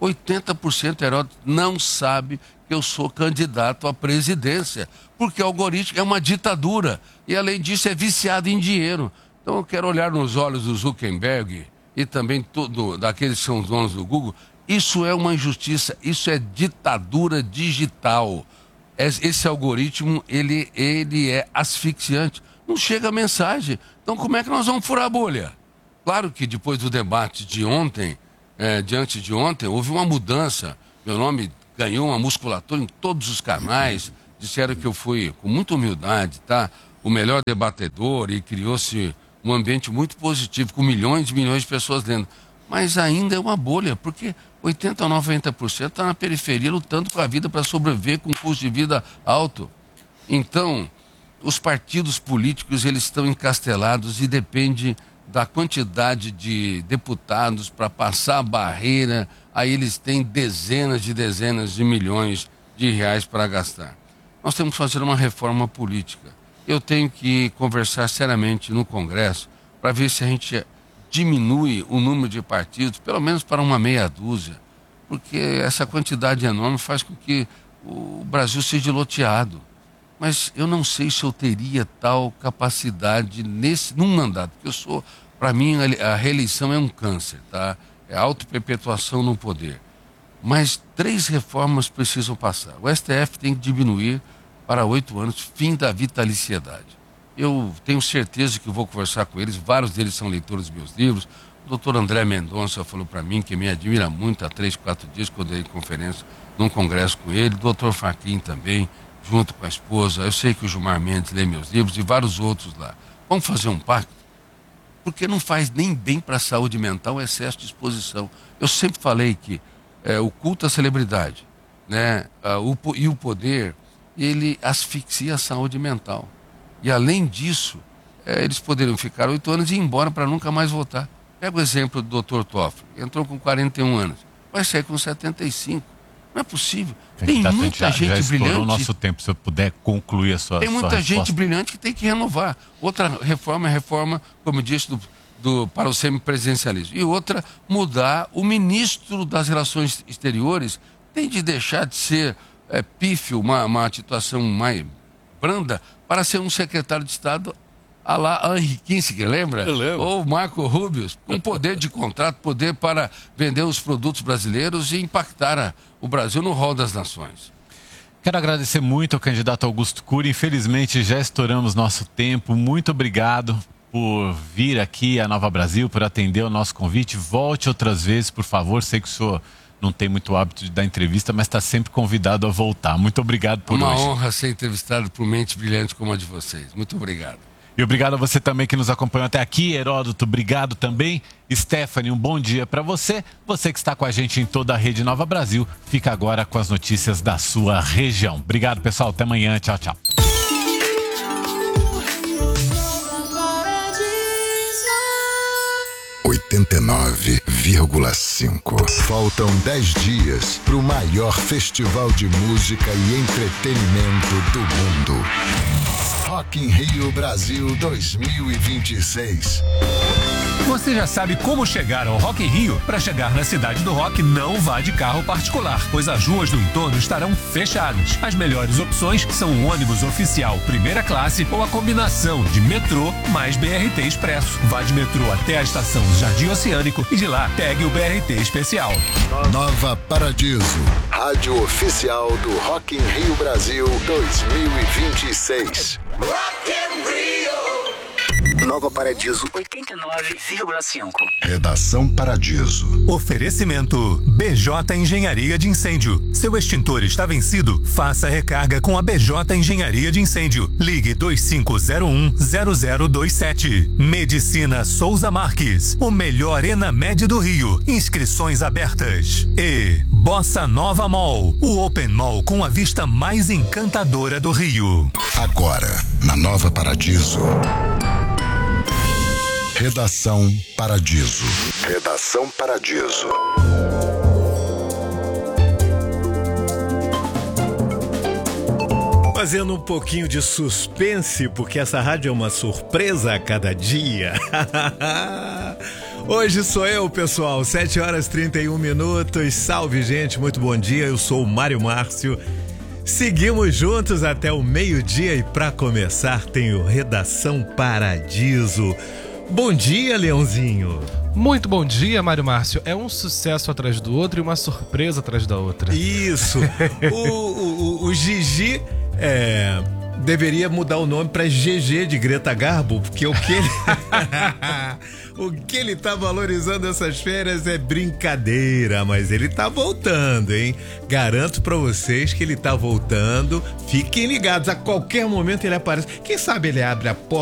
oitenta por cento, Heródoto, não sabe que eu sou candidato à presidência, porque o algoritmo é uma ditadura e, além disso, é viciado em dinheiro. Então, eu quero olhar nos olhos do Zuckerberg e também todo, daqueles que são os donos do Google. Isso é uma injustiça, isso é ditadura digital. Esse algoritmo, ele, ele é asfixiante. Não chega a mensagem. Então, como é que nós vamos furar a bolha? Claro que depois do debate de ontem, é, diante de ontem, houve uma mudança. Meu nome ganhou uma musculatura em todos os canais. Disseram que eu fui, com muita humildade, tá? O melhor debatedor, e criou-se um ambiente muito positivo, com milhões e milhões de pessoas lendo. Mas ainda é uma bolha, porque oitenta a noventa por cento está na periferia lutando com a vida para sobreviver com um custo de vida alto. Então, os partidos políticos, eles estão encastelados e depende da quantidade de deputados para passar a barreira. Aí eles têm dezenas de dezenas de milhões de reais para gastar. Nós temos que fazer uma reforma política. Eu tenho que conversar seriamente no Congresso para ver se a gente diminui o número de partidos, pelo menos para uma meia dúzia, porque essa quantidade enorme faz com que o Brasil seja loteado. Mas eu não sei se eu teria tal capacidade nesse, num mandato, porque eu sou, para mim, a reeleição é um câncer, tá? É auto-perpetuação no poder. Mas três reformas precisam passar. O S T F tem que diminuir para oito anos, fim da vitaliciedade. Eu tenho certeza que vou conversar com eles, vários deles são leitores dos meus livros. O doutor André Mendonça falou para mim que me admira muito há três, quatro dias, quando eu dei conferência num congresso com ele. O doutor Fachin também, junto com a esposa. Eu sei que o Gilmar Mendes lê meus livros e vários outros lá. Vamos fazer um pacto? Porque não faz nem bem para a saúde mental o excesso de exposição. Eu sempre falei que é, o culto à celebridade, né, a, o, e o poder, ele asfixia a saúde mental. E além disso, é, eles poderiam ficar oito anos e ir embora para nunca mais voltar. Pega o exemplo do doutor Toffoli, entrou com quarenta e um anos, vai sair com setenta e cinco. Não é possível. Tem tá, muita já, gente já brilhante. o nosso tempo, se eu puder concluir a sua Tem muita sua gente resposta. brilhante que tem que renovar. Outra reforma é a reforma, como eu disse, do, do, para o semipresidencialismo. E outra, mudar o ministro das Relações Exteriores. Tem de deixar de ser é, pífio, uma, uma situação mais branda, para ser um secretário de Estado a lá Henri Kissinger, lembra? Eu lembro. Ou Marco Rubio, com poder de contrato, poder para vender os produtos brasileiros e impactar a, o Brasil no rol das nações. Quero agradecer muito ao candidato Augusto Cury. Infelizmente já estouramos nosso tempo. Muito obrigado por vir aqui a Nova Brasil, por atender o nosso convite. Volte outras vezes, por favor. Sei que o senhor não tem muito hábito de dar entrevista, mas está sempre convidado a voltar. Muito obrigado por Uma hoje. Uma honra ser entrevistado por mente brilhante como a de vocês. Muito obrigado. E obrigado a você também que nos acompanhou até aqui, Heródoto, obrigado também. Stephanie, um bom dia para você. Você que está com a gente em toda a Rede Nova Brasil, fica agora com as notícias da sua região. Obrigado, pessoal. Até amanhã. Tchau, tchau. oitenta e nove vírgula cinco. Faltam dez dias para o maior festival de música e entretenimento do mundo. Rock in Rio Brasil dois mil e vinte e seis. Você já sabe como chegar ao Rock in Rio? Para chegar na cidade do rock, não vá de carro particular, pois as ruas do entorno estarão fechadas. As melhores opções são o ônibus oficial primeira classe ou a combinação de metrô mais B R T Expresso. Vá de metrô até a estação Jardim Oceânico e de lá pegue o B R T Especial. Nova Paradiso, rádio oficial do Rock in Rio Brasil dois mil e vinte e seis. Rock in Rio. Nova Paradiso oitenta e nove vírgula cinco. Redação Paradiso. Oferecimento B J Engenharia de Incêndio. Seu extintor está vencido? Faça recarga com a B J Engenharia de Incêndio. Ligue dois cinco zero um zero zero dois sete. Medicina Souza Marques. O melhor Enamed do Rio. Inscrições abertas. E Bossa Nova Mall. O Open Mall com a vista mais encantadora do Rio. Agora, na Nova Paradiso. Redação Paradiso. Redação Paradiso. Fazendo um pouquinho de suspense, porque essa rádio é uma surpresa a cada dia. Hoje sou eu, pessoal, sete horas e trinta e um minutos. Salve, gente, muito bom dia. Eu sou o Mário Márcio. Seguimos juntos até o meio-dia e para começar tenho Redação Paradiso. Bom dia, Leãozinho. Muito bom dia, Mário Márcio. É um sucesso atrás do outro e uma surpresa atrás da outra. Isso. o, o, o, o Gigi é, deveria mudar o nome para G G de Greta Garbo, porque o que ele... o que ele tá valorizando essas férias é brincadeira, mas ele tá voltando, hein? Garanto pra vocês que ele tá voltando. Fiquem ligados, a qualquer momento ele aparece. Quem sabe ele abre a porta